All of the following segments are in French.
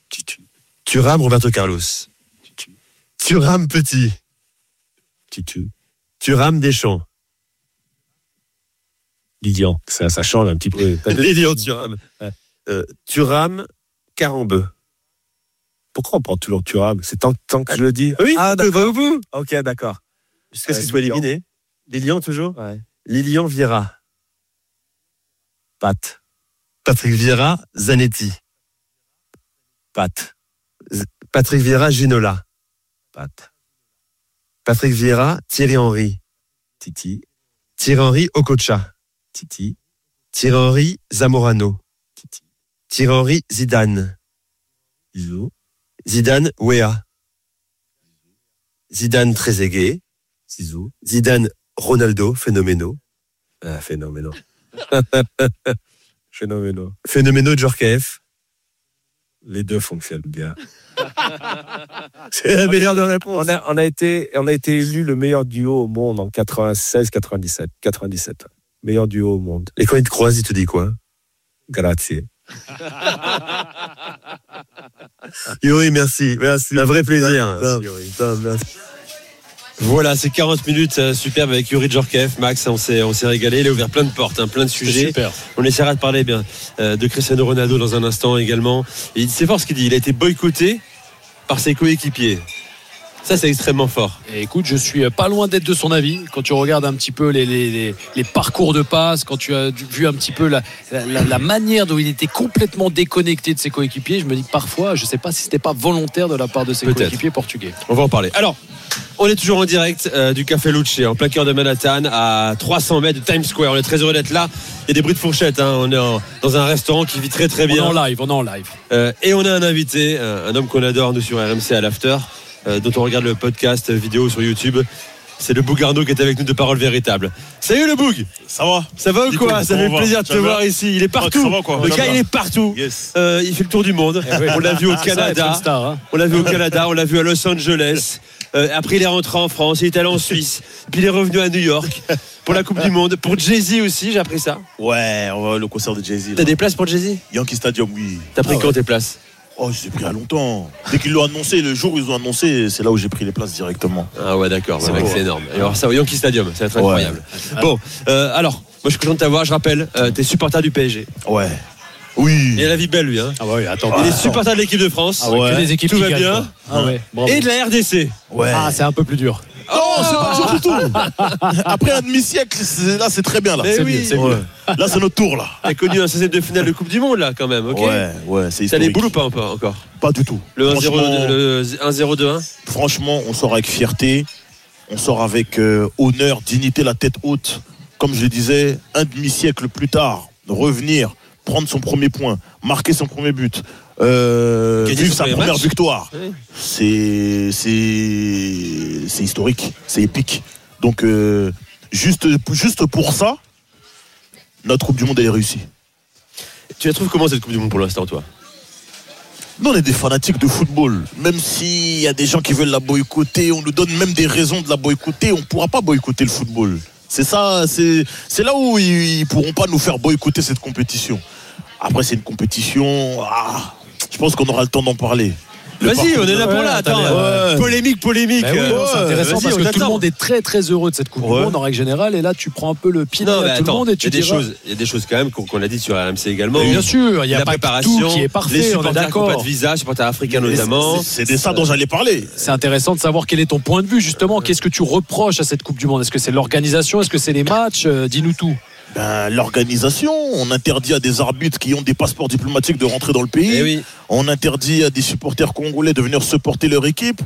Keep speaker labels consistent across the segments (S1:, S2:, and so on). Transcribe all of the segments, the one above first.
S1: Thuram, Roberto Carlos. Thuram, Petit. Thuram, Deschamps.
S2: Lilian, ça change un petit peu.
S1: Lilian, Thuram. Thuram, Carambeu.
S2: Pourquoi on prend toujours Thuram? C'est tant que je le dis.
S1: Oui,
S2: d'accord.
S1: Au bout.
S2: Ok, d'accord.
S1: Jusqu'à ce qu'il soit éliminé. Lilian, toujours.
S2: Ouais.
S1: Lilian, Vieira.
S2: Pat.
S1: Patrick Vieira, Zanetti.
S2: Pat.
S1: Patrick Vieira, Ginola.
S2: Pat.
S1: Patrick Vieira, Thierry Henry.
S2: Titi.
S1: Thierry Henry, Okocha.
S2: Titi.
S1: Thierry Henry, Zamorano.
S2: Titi.
S1: Thierry Henry, Zidane.
S2: Zizou.
S1: Zidane, Wea. Zidane, Trezeguet.
S2: Zizou.
S1: Zidane, Ronaldo, Phénoméno.
S2: Phénoménal. Phénoménal.
S1: Phénoméno, Djorkaeff.
S2: Les deux fonctionnent bien.
S1: C'est la meilleure de réponse.
S2: On a été élu le meilleur duo au monde en 96-97. 97. Meilleur duo au monde.
S1: Et quand il te croise, il te dit quoi?
S2: Grazie.
S1: Yuri, merci. Un vrai plaisir.
S2: Merci.
S1: Voilà, c'est 40 minutes superbes avec Yuri Djorkaeff. Max, on s'est régalé. Il a ouvert plein de portes, plein de sujets.
S2: Super.
S1: On essaiera de parler de Cristiano Ronaldo dans un instant également. Et c'est fort ce qu'il dit. Il a été boycotté par ses coéquipiers. Ça, c'est extrêmement fort.
S3: Et écoute, je suis pas loin d'être de son avis. Quand tu regardes un petit peu les parcours de passe, quand tu as vu un petit peu la manière dont il était complètement déconnecté de ses coéquipiers, je me dis que parfois, je ne sais pas si c'était pas volontaire de la part de ses coéquipiers portugais.
S1: On va en parler. Alors, on est toujours en direct du Café Lucci, en plein cœur de Manhattan, à 300 mètres de Times Square. On est très heureux d'être là. Il y a des bruits de fourchette. On est dans un restaurant qui vit très très bien.
S3: On est en live.
S1: Et on a un invité, un homme qu'on adore, nous, sur RMC à l'After. Dont on regarde le podcast vidéo sur YouTube. C'est le Boug Arnaud qui est avec nous de Parole Véritable. Salut le Boug.
S4: Ça va?
S1: Ça va ou quoi? Ça fait plaisir de te voir ici. Il est partout.
S4: Ça va, quoi.
S1: Le gars, il est partout.
S4: Yes.
S1: Il fait le tour du monde. On l'a vu au Canada. On l'a vu au Canada. On l'a vu à Los Angeles. Après, il est rentré en France. Il est allé en Suisse. Puis il est revenu à New York pour la Coupe du Monde. Pour Jay-Z aussi, j'ai appris ça.
S4: Ouais, on va le concert de Jay-Z.
S1: T'as des places pour Jay-Z?
S4: Yankee Stadium, oui.
S1: T'as pris quand tes places?
S4: Oh, je les ai pris à longtemps. Dès qu'ils l'ont annoncé, le jour où ils ont annoncé, c'est là où j'ai pris les places directement.
S1: Ah ouais, d'accord, c'est énorme. Et alors ça au Yankee Stadium, ça va être incroyable. Bon, alors, moi je suis content de t'avoir, je rappelle, t'es supporter du PSG.
S4: Ouais. Oui.
S1: Il a la vie belle lui, hein.
S3: Ah ouais, attends.
S1: Il est supporter de l'équipe de France.
S3: Ah ouais, que des équipes
S1: tout
S3: qui
S1: va
S3: gagnent,
S1: bien.
S3: Ah ouais, bravo.
S1: Et de la RDC.
S4: Ouais.
S3: Ah, c'est un peu plus dur.
S4: Oh, c'est pas dur du tout. Après un demi-siècle, là c'est très bien là.
S1: Mais oui,
S3: c'est mieux.
S4: Là c'est notre tour là.
S1: T'as connu un 16e de finale de Coupe du Monde là quand même, ok?
S4: Ouais, c'est historique.
S1: T'as les boules ou pas encore?
S4: Pas du tout.
S1: Le 1-0-2-1?
S4: Franchement, on sort avec fierté, on sort avec honneur, dignité, la tête haute. Comme je le disais, un demi-siècle plus tard, revenir, prendre son premier point, marquer son premier but, vivre sa première victoire,
S1: oui.
S4: c'est historique, c'est épique. Donc juste pour ça, notre Coupe du Monde elle est réussie.
S1: Tu la trouves comment cette Coupe du Monde pour l'instant, toi?
S4: Nous, on est des fanatiques de football. Même s'il y a des gens qui veulent la boycotter, on nous donne même des raisons de la boycotter, on ne pourra pas boycotter le football. C'est ça, c'est là où ils ne pourront pas nous faire boycotter cette compétition. Après, c'est une compétition. Je pense qu'on aura le temps d'en parler.
S1: Vas-y, on est là pour là. Attends, polémique.
S3: Bah oui, c'est intéressant parce que tout le monde est très très heureux de cette Coupe du Monde en règle générale. Et là, tu prends un peu le pied de tout le monde et tu dis.
S1: Il y a des choses quand même qu'on a dit sur RMC également.
S3: Bien sûr, il y a
S1: la
S3: pas
S1: préparation,
S3: tout qui est parfait.
S1: Les
S3: on est
S1: supporters qui n'ont
S3: d'accord.
S1: pas de visa, supporters africains notamment.
S4: C'est de ça dont j'allais parler.
S3: C'est intéressant de savoir quel est ton point de vue justement. Qu'est-ce que tu reproches à cette Coupe du Monde? Est-ce que c'est l'organisation? Est-ce que c'est les matchs? Dis-nous tout.
S4: L'organisation, on interdit à des arbitres qui ont des passeports diplomatiques de rentrer dans le pays.
S1: Oui.
S4: On interdit à des supporters congolais de venir supporter leur équipe.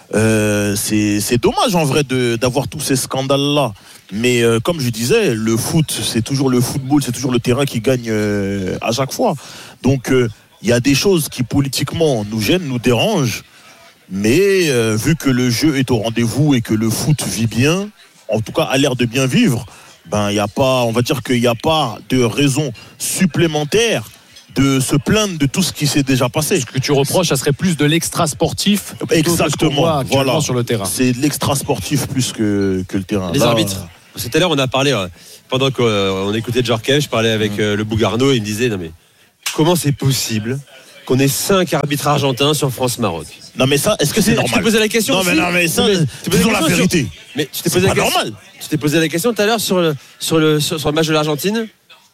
S4: C'est dommage en vrai d'avoir tous ces scandales-là. Mais comme je disais, le foot, c'est toujours le football, c'est toujours le terrain qui gagne à chaque fois. Donc il y a des choses qui politiquement nous gênent, nous dérangent. Mais vu que le jeu est au rendez-vous et que le foot vit bien, en tout cas a l'air de bien vivre, y a pas, on va dire qu'il n'y a pas de raison supplémentaire de se plaindre de tout ce qui s'est déjà passé.
S3: Ce que tu reproches, ça serait plus de l'extra sportif.
S4: Exactement. Voilà.
S3: Sur le terrain.
S4: C'est de l'extra sportif plus que le terrain.
S1: Les arbitres. Parce que tout à l'heure, on a parlé, pendant qu'on écoutait Djorkaeff, je parlais avec le Boug Arnaud, il me disait, non mais, comment c'est possible qu'on ait 5 arbitres argentins sur France-Maroc.
S4: Non mais ça, est-ce que c'est normal?
S1: Tu t'es posé la question aussi.
S4: Non mais ça, disons la vérité.
S1: Mais tu t'es posé la question. Normal. Tu t'es posé la question tout à l'heure sur le match de l'Argentine,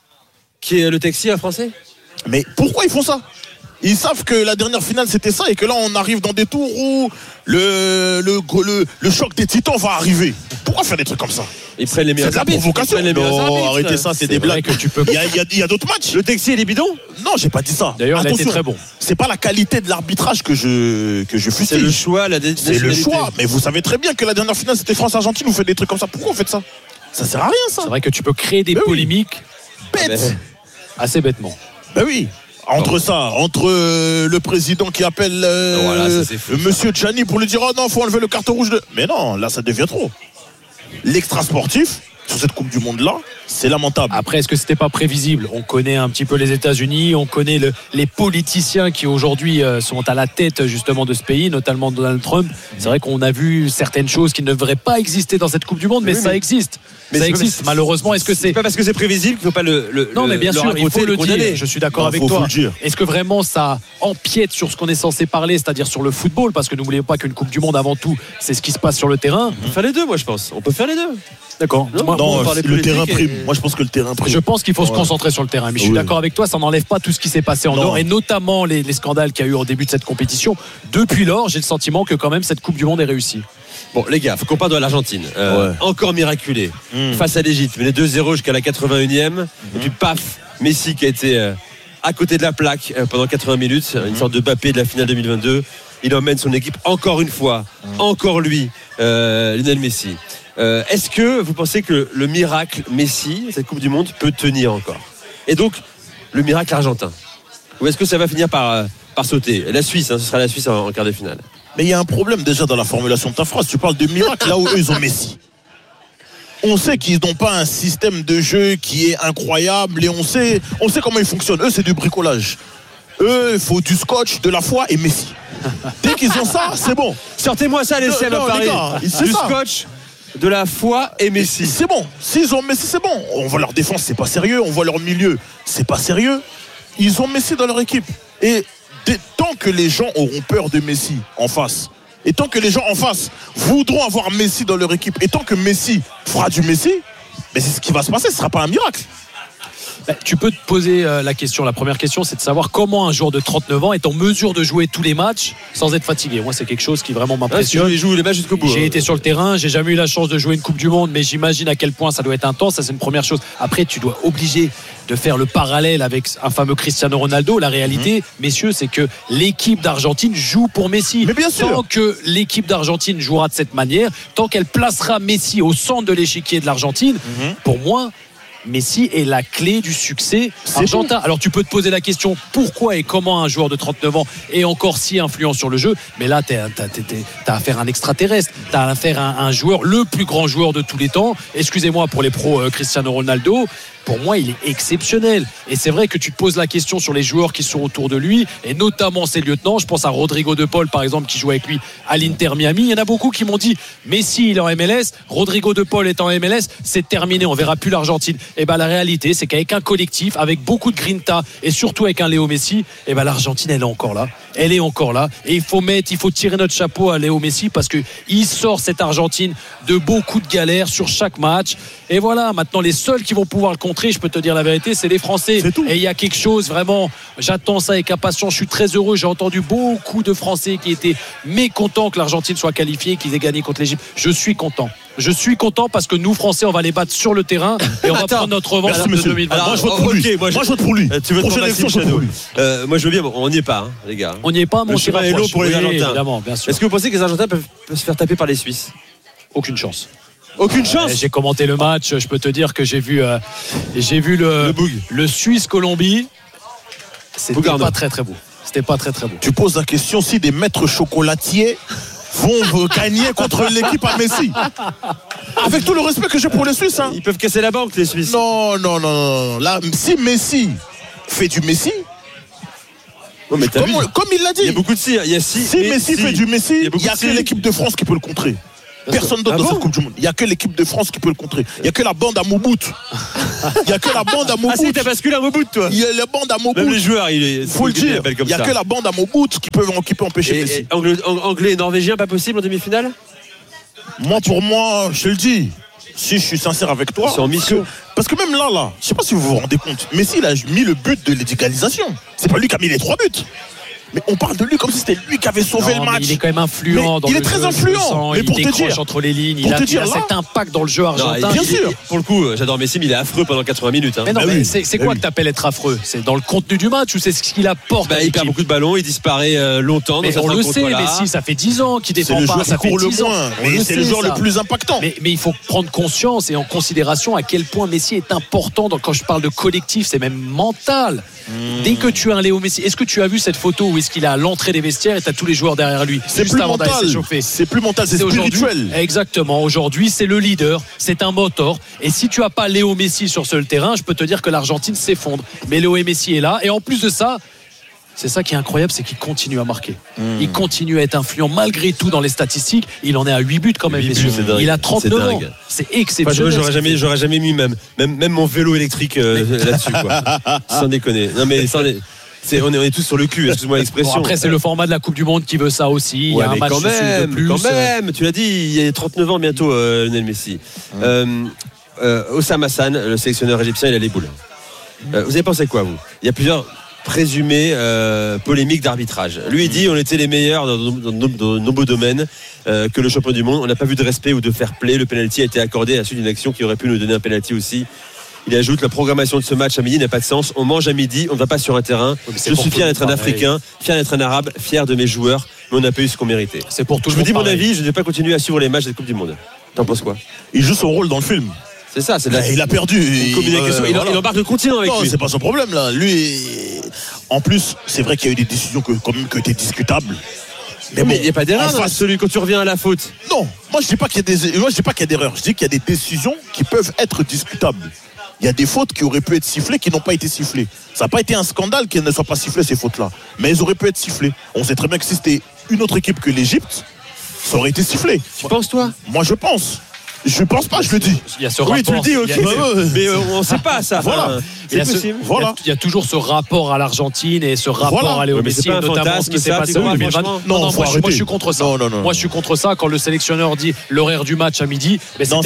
S1: qui est le Taxi à français.
S4: Mais pourquoi ils font ça? Ils savent que la dernière finale c'était ça et que là on arrive dans des tours où le choc des titans va arriver. Pourquoi faire des trucs comme ça?
S1: Ils prennent les meilleurs
S4: arbitres. C'est de la provocation. Non, arrêtez ça, c'est des blagues.
S3: Que tu peux...
S4: Il y a d'autres matchs.
S1: Le Taxi et les bidons?
S4: Non, j'ai pas dit ça.
S3: D'ailleurs, il a été très bon.
S4: C'est pas la qualité de l'arbitrage que je fustige.
S1: C'est le choix,
S4: c'est le choix. Mais vous savez très bien que la dernière finale c'était France-Argentine. Vous faites des trucs comme ça. Pourquoi vous faites ça? Ça sert à rien ça.
S3: C'est vrai que tu peux créer des polémiques
S4: bêtes.
S3: Assez bêtement.
S4: Ben oui. Entre le président qui appelle Monsieur Gianni pour lui dire oh non, faut enlever le carton rouge de. Mais non, là ça devient trop. L'extra sportif sur cette Coupe du Monde là, c'est lamentable.
S3: Après, est-ce que c'était pas prévisible? On connaît un petit peu les États-Unis, on connaît les politiciens qui aujourd'hui sont à la tête justement de ce pays, notamment Donald Trump. C'est vrai qu'on a vu certaines choses qui ne devraient pas exister dans cette Coupe du Monde, mais ça existe. Ça existe. Malheureusement, est-ce que c'est
S1: pas parce que c'est prévisible qu'il ne faut pas le
S3: non, mais bien sûr, il faut le dire. Je suis d'accord avec toi. Est-ce que vraiment ça empiète sur ce qu'on est censé parler, c'est-à-dire sur le football? Parce que n'oubliez pas qu'une Coupe du Monde, avant tout, c'est ce qui se passe sur le terrain.
S1: On peut faire les deux, moi je pense. On peut faire les deux.
S3: D'accord.
S4: Non, le terrain prime. Moi, je pense que le terrain prime.
S3: Je pense qu'il faut se concentrer sur le terrain. Mais je suis d'accord avec toi, ça n'enlève pas tout ce qui s'est passé en dehors, et notamment les scandales qu'il y a eu au début de cette compétition. Depuis lors, j'ai le sentiment que quand même cette Coupe du Monde est réussie.
S1: Bon, les gars, faut qu'on parle de l'Argentine. Encore miraculé face à l'Égypte. Mais les 2-0 jusqu'à la 81e. Et puis, paf, Messi qui a été à côté de la plaque pendant 80 minutes. Une sorte de Mbappé de la finale 2022. Il emmène son équipe encore une fois. Encore lui, Lionel Messi. Est-ce que vous pensez que le miracle Messi, cette Coupe du Monde, peut tenir encore? Et donc, le miracle argentin? Ou est-ce que ça va finir par sauter? La Suisse, ce sera la Suisse en quart de finale.
S4: Mais il y a un problème déjà dans la formulation de ta phrase. Tu parles de miracle là où eux, ils ont Messi. On sait qu'ils n'ont pas un système de jeu qui est incroyable et on sait comment ils fonctionnent. Eux, c'est du bricolage. Eux, il faut du scotch, de la foi et Messi. Dès qu'ils ont ça, c'est bon.
S1: Sortez-moi ça, les CM à Paris. Du scotch, de la foi et Messi.
S4: C'est bon. S'ils ont Messi, c'est bon. On voit leur défense, c'est pas sérieux. On voit leur milieu, c'est pas sérieux. Ils ont Messi dans leur équipe. Et tant que les gens auront peur de Messi en face, et tant que les gens en face voudront avoir Messi dans leur équipe, et tant que Messi fera du Messi, mais c'est ce qui va se passer, ce ne sera pas un miracle.
S3: Tu peux te poser la question. La première question, c'est de savoir comment un joueur de 39 ans est en mesure de jouer tous les matchs sans être fatigué. Moi, c'est quelque chose qui vraiment m'impressionne.
S1: Il joue les matchs jusqu'au bout.
S3: J'ai été sur le terrain, j'ai jamais eu la chance de jouer une Coupe du Monde, mais j'imagine à quel point ça doit être intense. Ça, c'est une première chose. Après, tu dois obliger de faire le parallèle avec un fameux Cristiano Ronaldo. La réalité, messieurs, c'est que l'équipe d'Argentine joue pour Messi.
S4: Mais bien sûr.
S3: Tant que l'équipe d'Argentine jouera de cette manière, tant qu'elle placera Messi au centre de l'échiquier de l'Argentine, pour moi, Messi est la clé du succès argentin. Bon. Alors tu peux te poser la question pourquoi et comment un joueur de 39 ans est encore si influent sur le jeu, mais là t'as affaire à un extraterrestre, t'as affaire à un joueur, le plus grand joueur de tous les temps. Excusez-moi pour les pros, Cristiano Ronaldo. Pour moi, il est exceptionnel. Et c'est vrai que tu te poses la question sur les joueurs qui sont autour de lui, et notamment ses lieutenants. Je pense à Rodrigo de Paul, par exemple, qui joue avec lui à l'Inter Miami. Il y en a beaucoup qui m'ont dit Messi, il est en MLS, Rodrigo de Paul est en MLS, c'est terminé, on verra plus l'Argentine. Et bien la réalité, c'est qu'avec un collectif, avec beaucoup de grinta, et surtout avec un Léo Messi, et ben l'Argentine, elle est encore là. Elle est encore là. Et il faut tirer notre chapeau à Léo Messi parce qu'il sort cette Argentine de beaucoup de galères sur chaque match. Et voilà, maintenant les seuls qui vont pouvoir le contrer, je peux te dire la vérité, c'est les Français.
S4: C'est tout.
S3: Et il y a quelque chose vraiment, j'attends ça avec impatience, je suis très heureux. J'ai entendu beaucoup de Français qui étaient mécontents que l'Argentine soit qualifiée, qu'ils aient gagné contre l'Égypte. Je suis content parce que nous Français, on va les battre sur le terrain et on va prendre notre revanche de 2020.
S4: Alors, moi je vote pour lui. Moi je vote pour lui.
S1: Tu veux prochaine élection, je vote pour lui. Moi je veux bien, on n'y est pas, les gars.
S3: On n'y est pas, mon cher.
S1: Le chemin est long pour les Argentins.
S3: Évidemment, bien sûr.
S1: Est-ce que vous pensez que les Argentins peuvent se faire taper par les Suisses?
S3: Aucune chance.
S1: Aucune chance.
S3: J'ai commenté le match, je peux te dire que j'ai vu le Suisse-Colombie. C'était pas très très beau.
S4: Tu poses la question si des maîtres chocolatiers vont gagner contre l'équipe à Messi. Avec tout le respect que j'ai pour les Suisses.
S1: Ils peuvent casser la banque, les Suisses.
S4: Non. Là, si Messi fait du Messi,
S1: mais
S4: comme il l'a dit,
S1: il y a beaucoup de si.
S4: Si Messi fait du Messi, il n'y a que l'équipe de France qui peut le contrer. Personne d'autre dans cette Coupe du Monde. Il n'y a que l'équipe de France qui peut le contrer. Il n'y a que la bande à Mobutu. Il n'y a que la bande à Mobutu.
S1: Ah si, t'as basculé à Mobutu, toi.
S4: Il y a la bande à Mobutu.
S1: Même les joueurs, il
S4: faut le dire. Il n'y a que la bande à Mobutu qui peut empêcher Messi.
S1: Anglais et Norvégien, pas possible en demi-finale?
S4: Moi, pour moi, je te le dis. Si je suis sincère avec toi,
S1: c'est en mission.
S4: Parce que même là, je sais pas si vous vous rendez compte, Messi il a mis le but de l'égalisation. C'est pas lui qui a mis les 3 buts. Mais on parle de lui comme si c'était lui qui avait sauvé le match.
S3: Il est quand même influent.
S4: Il est très influent. Mais
S3: pour te dire, entre les lignes, il a cet impact dans le jeu argentin.
S4: Bien sûr.
S1: Pour le coup, j'adore Messi, mais il est affreux pendant 80 minutes. Hein.
S3: Mais non, mais c'est quoi que t'appelles être affreux? C'est dans le contenu du match ou c'est ce qu'il apporte?
S1: Il perd beaucoup de ballons, il disparaît longtemps.
S3: Mais on le sait, Messi, ça fait 10 ans qu'il défend pas. Ça fait 10 ans.
S4: Mais c'est le joueur le plus impactant.
S3: Mais il faut prendre conscience et en considération à quel point Messi est important. Quand je parle de collectif, c'est même mental. Dès que tu as un Léo Messi, est-ce que tu as vu cette photo où est-ce qu'il est à l'entrée des vestiaires et t'as tous les joueurs derrière lui?
S4: C'est plus mental. C'est plus mental, c'est spirituel.
S3: Exactement. Aujourd'hui, c'est le leader, c'est un moteur. Et si tu as pas Léo Messi sur ce terrain, je peux te dire que l'Argentine s'effondre. Mais Léo Messi est là. Et en plus de ça, c'est ça qui est incroyable, c'est qu'il continue à marquer. Il continue à être influent malgré tout dans les statistiques. Il en est à 8 buts quand même, messieurs. Il a 39 ans. C'est exceptionnel.
S1: J'aurais jamais mis même mon vélo électrique là-dessus, quoi. Sans déconner. Non mais on est tous sur le cul, excuse-moi l'expression.
S3: Après, c'est le format de la Coupe du Monde qui veut ça aussi. Il y a un match de plus.
S1: Quand même, tu l'as dit, il y a 39 ans bientôt, Lionel Messi. Oussama Hassan, le sélectionneur égyptien, il a les boules. Vous avez pensé quoi, vous? Il y a plusieurs présumées polémiques d'arbitrage. Lui, il dit on était les meilleurs dans de nombreux domaines, que le champion du monde. On n'a pas vu de respect ou de fair play. Le penalty a été accordé à la suite d'une action qui aurait pu nous donner un penalty aussi. Il ajoute la programmation de ce match à midi n'a pas de sens. On mange à midi, on ne va pas sur un terrain. Je suis fier d'être un Africain, fier d'être un Arabe, fier de mes joueurs, mais on n'a pas eu ce qu'on méritait.
S3: C'est pour tout le
S1: monde. Je vous dis
S3: mon
S1: avis, je ne vais pas continuer à suivre les matchs de la Coupe du Monde. T'en penses quoi?
S4: Il joue son rôle dans le film.
S1: C'est ça,
S4: il a perdu.
S1: Il embarque le continent avec lui.
S4: C'est pas son problème là. Lui, en plus, c'est vrai qu'il y a eu des décisions qui étaient discutables.
S1: Mais il n'y a pas d'erreur dans celui quand tu reviens à la faute.
S4: Non, moi je dis pas qu'il y a d'erreur. Je dis qu'il y a des décisions qui peuvent être discutables. Il y a des fautes qui auraient pu être sifflées qui n'ont pas été sifflées. Ça n'a pas été un scandale qu'elles ne soient pas sifflées, ces fautes-là. Mais elles auraient pu être sifflées. On sait très bien que si c'était une autre équipe que l'Égypte, ça aurait été sifflé.
S1: Tu penses, toi?
S4: Moi, je pense. Je pense pas, je le dis.
S3: Il y a ce rapport.
S1: Oui, tu le dis, ok. Mais on ne sait pas ça.
S4: Voilà.
S3: C'est possible. Voilà. Il y a toujours ce rapport à l'Argentine et ce rapport à Léo Messi, notamment ce qui s'est passé en 2020. Non, moi je suis contre ça. Moi je suis contre ça. Quand le sélectionneur dit l'horaire du match à midi,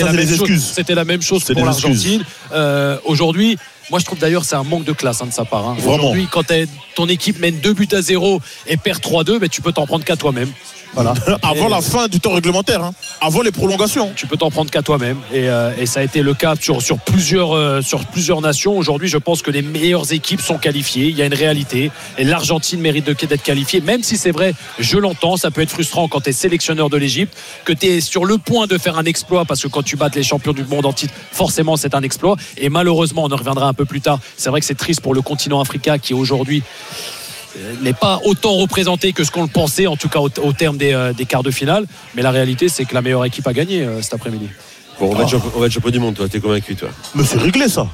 S3: c'était la même chose pour l'Argentine. Aujourd'hui, moi je trouve d'ailleurs c'est un manque de classe de sa part. Aujourd'hui, quand ton équipe mène 2-0 et perd 3-2, tu peux t'en prendre qu'à toi-même. Voilà.
S4: Avant la fin du temps réglementaire, avant les prolongations.
S3: Tu peux t'en prendre qu'à toi-même. Et ça a été le cas sur plusieurs nations. Aujourd'hui, je pense que les meilleures équipes sont qualifiées. Il y a une réalité. Et l'Argentine mérite d'être qualifiée. Même si c'est vrai, je l'entends, ça peut être frustrant quand tu es sélectionneur de l'Égypte, que tu es sur le point de faire un exploit, parce que quand tu battes les champions du monde en titre, forcément c'est un exploit. Et malheureusement, on en reviendra un peu plus tard. C'est vrai que c'est triste pour le continent africain qui aujourd'hui n'est pas autant représenté que ce qu'on le pensait, en tout cas au terme des quarts de finale. Mais la réalité, c'est que la meilleure équipe a gagné cet après-midi.
S1: Bon, on va être champion du monde, toi. T'es convaincu, toi?
S4: Mais c'est réglé, ça.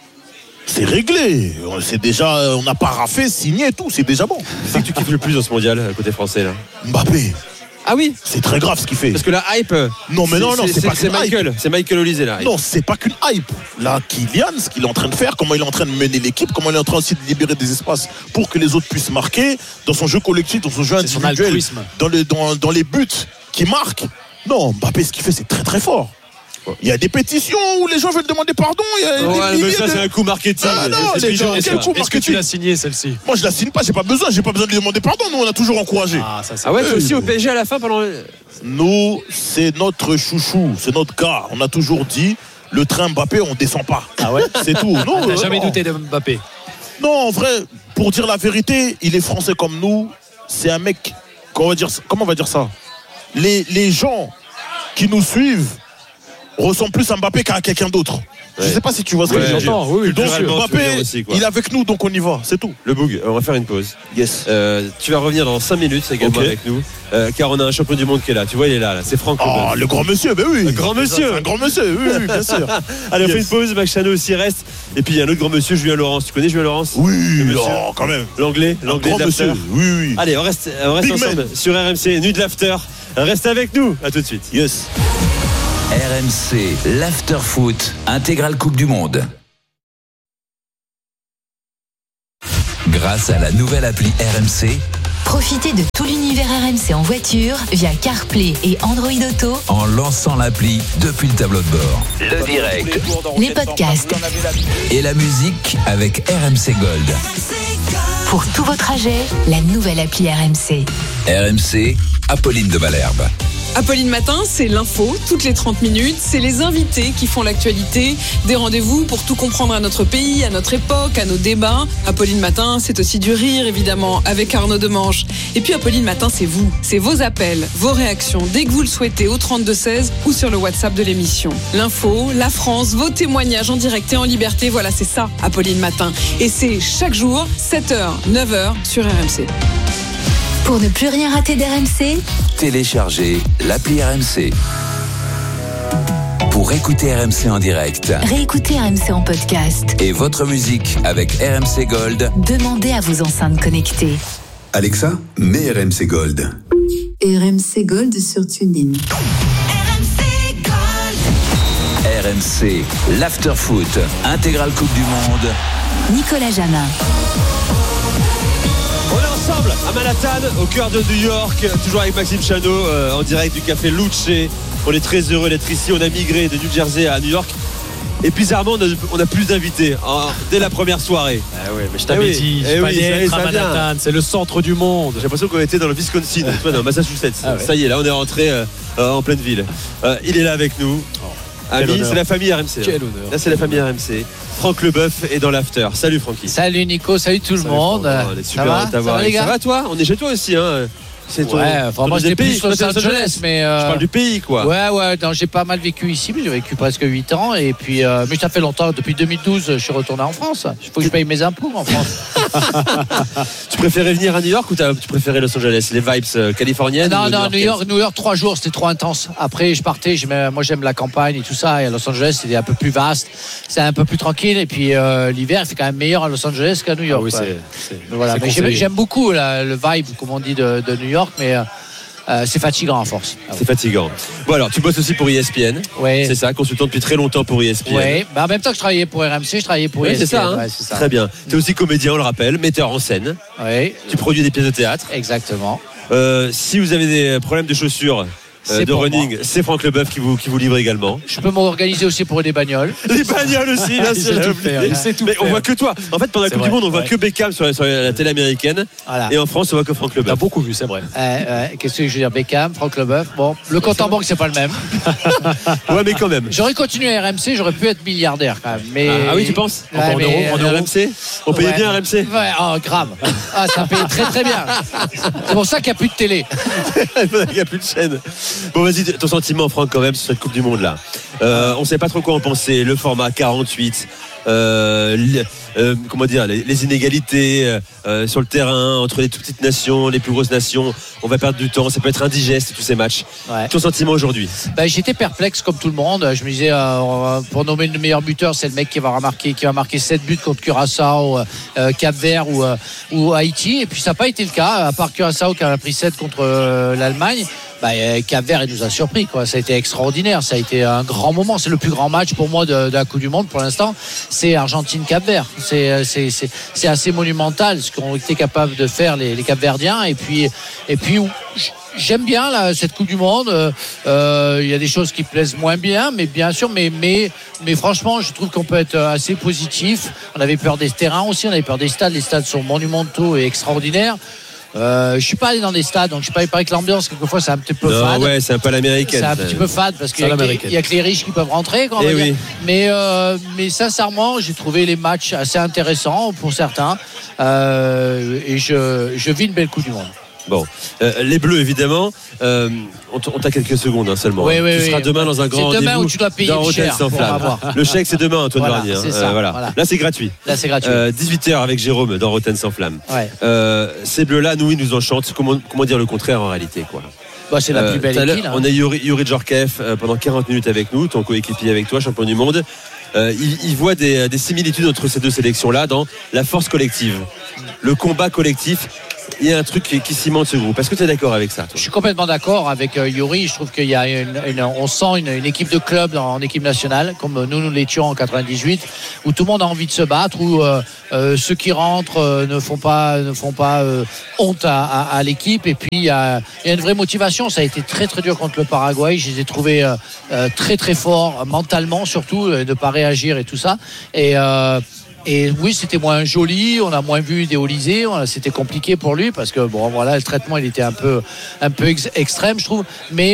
S4: C'est réglé. C'est déjà, on n'a pas raffé, signé et tout. C'est déjà bon.
S1: C'est que tu kiffes le plus dans ce mondial, côté français, là?
S4: Mbappé.
S1: Ah oui,
S4: c'est très grave ce qu'il fait.
S1: Parce que la hype.
S4: Non, mais non, c'est pas qu'une hype.
S1: C'est Michael Olise là.
S4: Non, c'est pas qu'une hype. Là, Kylian, ce qu'il est en train de faire, comment il est en train de mener l'équipe, comment il est en train aussi de libérer des espaces pour que les autres puissent marquer dans son jeu collectif, dans son jeu individuel, dans les buts qui marquent. Non, Mbappé, ce qu'il fait, c'est très très fort. Il y a des pétitions où les gens veulent demander pardon.
S1: Mais ça, c'est un coup marketing.
S3: Est-ce que tu l'as signé, celle-ci?
S4: Moi, je la signe pas. J'ai pas besoin de lui demander pardon. Nous, on a toujours encouragé.
S1: Ah ouais, toi aussi au PSG à la fin pendant.
S4: Nous, c'est notre chouchou, c'est notre gars. On a toujours dit, le train Mbappé, on descend pas.
S3: Ah ouais.
S4: C'est tout. Non,
S3: t'as jamais douté de Mbappé?
S4: Non, en vrai, pour dire la vérité, il est français comme nous. C'est un mec. Comment on va dire ça? Les gens qui nous suivent ressemble plus à Mbappé qu'à quelqu'un d'autre. Je sais pas si tu vois ce que je veux dire.
S3: Oui,
S4: donc Mbappé, aussi, il est avec nous, donc on y va, c'est tout.
S1: Le Boug, on va faire une pause.
S4: Yes.
S1: Tu vas revenir dans 5 minutes également avec nous, car on a un champion du monde qui est là. Tu vois, il est là. C'est Franck.
S4: Oh, le grand monsieur, ben oui.
S1: Le grand monsieur.
S4: Un grand monsieur, oui, bien sûr.
S1: Allez, on fait une pause. Max Chano aussi reste. Et puis il y a un autre grand monsieur, Julien Laurence. Tu connais Julien Laurence?
S4: Oui, quand même.
S1: L'anglais de l'after.
S4: Oui.
S1: Allez, on reste ensemble sur RMC, Nuit de l'after. Reste avec nous. À tout de suite.
S4: Yes.
S5: RMC, l'after-foot, intégrale Coupe du Monde. Grâce à la nouvelle appli RMC,
S6: profitez de tout l'univers RMC en voiture via CarPlay et Android Auto
S5: en lançant l'appli depuis le tableau de bord. Le direct,
S6: les podcasts
S5: et la musique avec RMC Gold.
S6: pour tout vos trajets, la nouvelle appli RMC.
S5: RMC, Apolline de Malherbe.
S7: Apolline Matin, c'est l'info, toutes les 30 minutes. C'est les invités qui font l'actualité. Des rendez-vous pour tout comprendre à notre pays, à notre époque, à nos débats. Apolline Matin, c'est aussi du rire, évidemment, avec Arnaud Demange. Et puis Apolline Matin, c'est vous. C'est vos appels, vos réactions, dès que vous le souhaitez, au 32-16 ou sur le WhatsApp de l'émission. L'info, la France, vos témoignages en direct et en liberté. Voilà, c'est ça, Apolline Matin. Et c'est chaque jour, 7h, 9h sur RMC.
S6: Pour ne plus rien rater d'RMC,
S5: Téléchargez l'appli RMC. Pour écouter RMC en direct
S6: réécoutez RMC en podcast.
S5: et votre musique avec RMC Gold,
S6: Demandez à vos enceintes connectées.
S8: Alexa, mets RMC Gold.
S9: RMC Gold sur TuneIn.
S5: RMC, l'after-foot, intégrale Coupe du Monde.
S6: Nicolas Jamin.
S1: On est ensemble à Manhattan, au cœur de New York, toujours avec Maxime Chano en direct du café Luce. On est très heureux d'être ici. On a migré de New Jersey à New York. Et bizarrement, on a plus d'invités dès la première soirée.
S3: Ah ouais, mais je t'avais dit,
S1: ça
S3: à
S1: vient.
S3: Manhattan, c'est le centre du monde.
S1: J'ai l'impression qu'on était dans le Wisconsin, toi, dans Massachusetts.
S3: Ah ouais.
S1: Ça y est, là, on est rentré en pleine ville. Il est là avec nous. Ami, c'est la famille RMC.
S3: Quel honneur.
S1: Là, c'est la famille RMC. Franck Leboeuf est dans l'after. Salut Francky.
S10: Salut Nico, salut tout le monde.
S1: On est super
S10: va
S1: de t'avoir.
S10: Ça va, les gars?
S1: Ça va toi? On est chez toi aussi, hein? C'est ton,
S10: Ouais, enfin, moi j'étais plus Los Angeles, mais.
S1: Je parle du pays, quoi.
S10: Ouais, non, j'ai pas mal vécu ici, mais j'ai vécu presque 8 ans. Et puis, mais ça fait longtemps, depuis 2012, je suis retourné en France. Il faut que je paye mes impôts en France.
S1: Tu préférais venir à New York ou tu préférais Los Angeles? Les vibes californiennes?
S10: Non, New York 3 jours, c'était trop intense. Après, je partais, moi j'aime la campagne et tout ça. Et à Los Angeles, c'était un peu plus vaste, c'est un peu plus tranquille. Et puis l'hiver, c'est quand même meilleur à Los Angeles qu'à New York.
S3: Ah oui,
S10: voilà. Mais j'aime beaucoup le vibe, comme on dit, de New York, mais. C'est fatigant à force.
S1: C'est fatigant. Bon alors, tu bosses aussi pour ESPN.
S10: Ouais.
S1: C'est ça, consultant depuis très longtemps pour ESPN.
S10: Oui, en même temps que je travaillais pour RMC, je travaillais pour ESPN.
S1: C'est ça, hein.
S10: Ouais, c'est ça.
S1: Très bien. Tu es aussi comédien, on le rappelle, metteur en scène.
S10: Oui.
S1: Tu produis des pièces de théâtre.
S10: Exactement.
S1: Si vous avez des problèmes de chaussures, de running, c'est Franck Leboeuf qui vous livre également.
S10: Je peux m'organiser aussi pour des bagnoles.
S1: Les bagnoles aussi, bien sûr. Mais on voit que toi. En fait, pendant la Coupe du Monde, on voit que Beckham sur la télé américaine.
S10: Voilà.
S1: Et en France, on voit que Franck Leboeuf.
S3: T'as beaucoup vu, c'est vrai.
S10: Qu'est-ce que je veux dire, Beckham, Franck Leboeuf. Bon, le compte en banque, c'est pas le même.
S1: Ouais, mais quand même.
S10: J'aurais continué à RMC, j'aurais pu être milliardaire quand même. Mais...
S1: Ah oui, tu penses?
S10: Ouais,
S1: en euros RMC? On payait bien RMC?
S10: Ouais, grave. Ça payait très très bien. C'est pour ça qu'il n'y a plus de télé.
S1: Il n'y a plus de chaîne. Bon, vas-y, ton sentiment, Franck, quand même, sur cette Coupe du Monde là. On ne sait pas trop quoi en penser. Le format 48, comment dire, les inégalités sur le terrain entre les toutes petites nations, les plus grosses nations. On va perdre du temps. Ça peut être indigeste tous ces matchs. Ouais. Ton sentiment aujourd'hui?
S10: J'étais perplexe comme tout le monde. Je me disais, pour nommer le meilleur buteur, c'est le mec qui va marquer 7 buts contre Curaçao, Cap-Vert ou Haïti. Et puis ça n'a pas été le cas. À part Curaçao qui a pris 7 contre l'Allemagne. Cap-Vert, il nous a surpris, quoi. Ça a été extraordinaire, ça a été un grand moment. C'est le plus grand match pour moi de la Coupe du Monde pour l'instant. C'est Argentine-Cap-Vert. C'est assez monumental ce qu'ont été capables de faire les Cap-Verdiens. Et puis j'aime bien cette Coupe du Monde. Il y a des choses qui plaisent moins bien, mais bien sûr, mais franchement, je trouve qu'on peut être assez positif. On avait peur des terrains aussi, on avait peur des stades. Les stades sont monumentaux et extraordinaires. Je suis pas allé dans des stades, donc je sais pas que l'ambiance quelquefois c'est un petit peu fade.
S1: Ouais, c'est un peu l'américaine.
S10: C'est un petit peu fade parce qu'il y a que les riches qui peuvent rentrer, quoi, on va dire. Mais sincèrement, j'ai trouvé les matchs assez intéressants pour certains, et je vis une belle Coupe du Monde.
S1: Bon, les Bleus évidemment, on t'a quelques secondes seulement.
S10: Oui,
S1: tu seras demain dans un grand rendez-vous.
S10: C'est demain où tu dois payer
S1: dans
S10: cher
S1: sans flamme. Le chèque c'est demain, Antoine Varnier. Voilà. Là c'est gratuit. 18h avec Jérôme dans Rotten sans flamme.
S10: Ouais.
S1: Ces Bleus-là, ils nous enchantent. Comment dire le contraire en réalité, quoi.
S10: C'est la plus belle équipe.
S1: On a Yuri Djorkaeff pendant 40 minutes avec nous, ton coéquipier avec toi, champion du monde. Il voit des similitudes entre ces deux sélections-là dans la force collective, le combat collectif. il y a un truc qui cimente ce groupe. Est-ce que tu es d'accord avec ça, toi ?
S10: Je suis complètement d'accord avec Yuri. Je trouve qu'il y a on sent une équipe de club en équipe nationale, comme nous l'étions en 98, où tout le monde a envie de se battre, où ceux qui rentrent ne font pas honte à l'équipe. Et puis il y a une vraie motivation. Ça a été très très dur contre le Paraguay. Je les ai trouvés très très forts mentalement, surtout de ne pas réagir et tout ça. Et oui, c'était moins joli, on a moins vu Idéolisé, c'était compliqué pour lui parce que bon voilà, le traitement il était un peu extrême, je trouve. Mais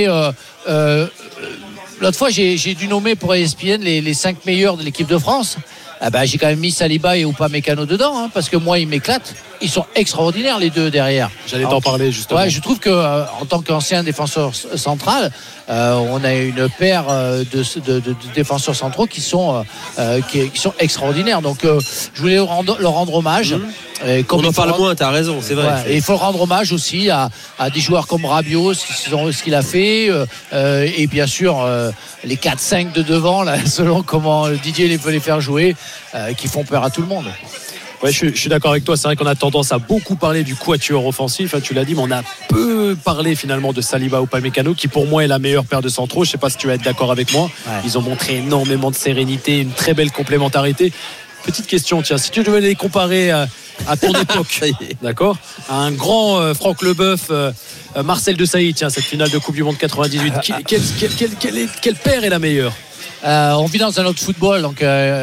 S10: l'autre fois j'ai dû nommer pour ESPN les 5 meilleurs de l'équipe de France. J'ai quand même mis Saliba et Upamecano dedans, parce que moi ils m'éclatent. Ils sont extraordinaires les deux derrière.
S3: J'allais t'en parler justement.
S10: Ouais, je trouve que en tant qu'ancien défenseur central, on a une paire de défenseurs centraux qui sont extraordinaires. Donc je voulais leur rendre hommage.
S1: On en parle moins, t'as raison, c'est vrai.
S10: Ouais, et il faut rendre hommage aussi à des joueurs comme Rabiot, ce qu'il a fait, et bien sûr les 4-5 de devant, là, selon comment Didier veut les faire jouer, qui font peur à tout le monde.
S3: Ouais, je suis d'accord avec toi. C'est vrai qu'on a tendance à beaucoup parler du quatuor offensif. Tu l'as dit, mais on a peu parlé finalement de Saliba ou Upamecano, qui pour moi est la meilleure paire de centraux. Je ne sais pas si tu vas être d'accord avec moi. Ouais. Ils ont montré énormément de sérénité, une très belle complémentarité. Petite question, tiens, si tu devais les comparer à ton époque, d'accord, à un grand Franck Leboeuf, Marcel Desailly, tiens, cette finale de Coupe du Monde 98, quelle paire est la meilleure?
S10: On vit dans un autre football, donc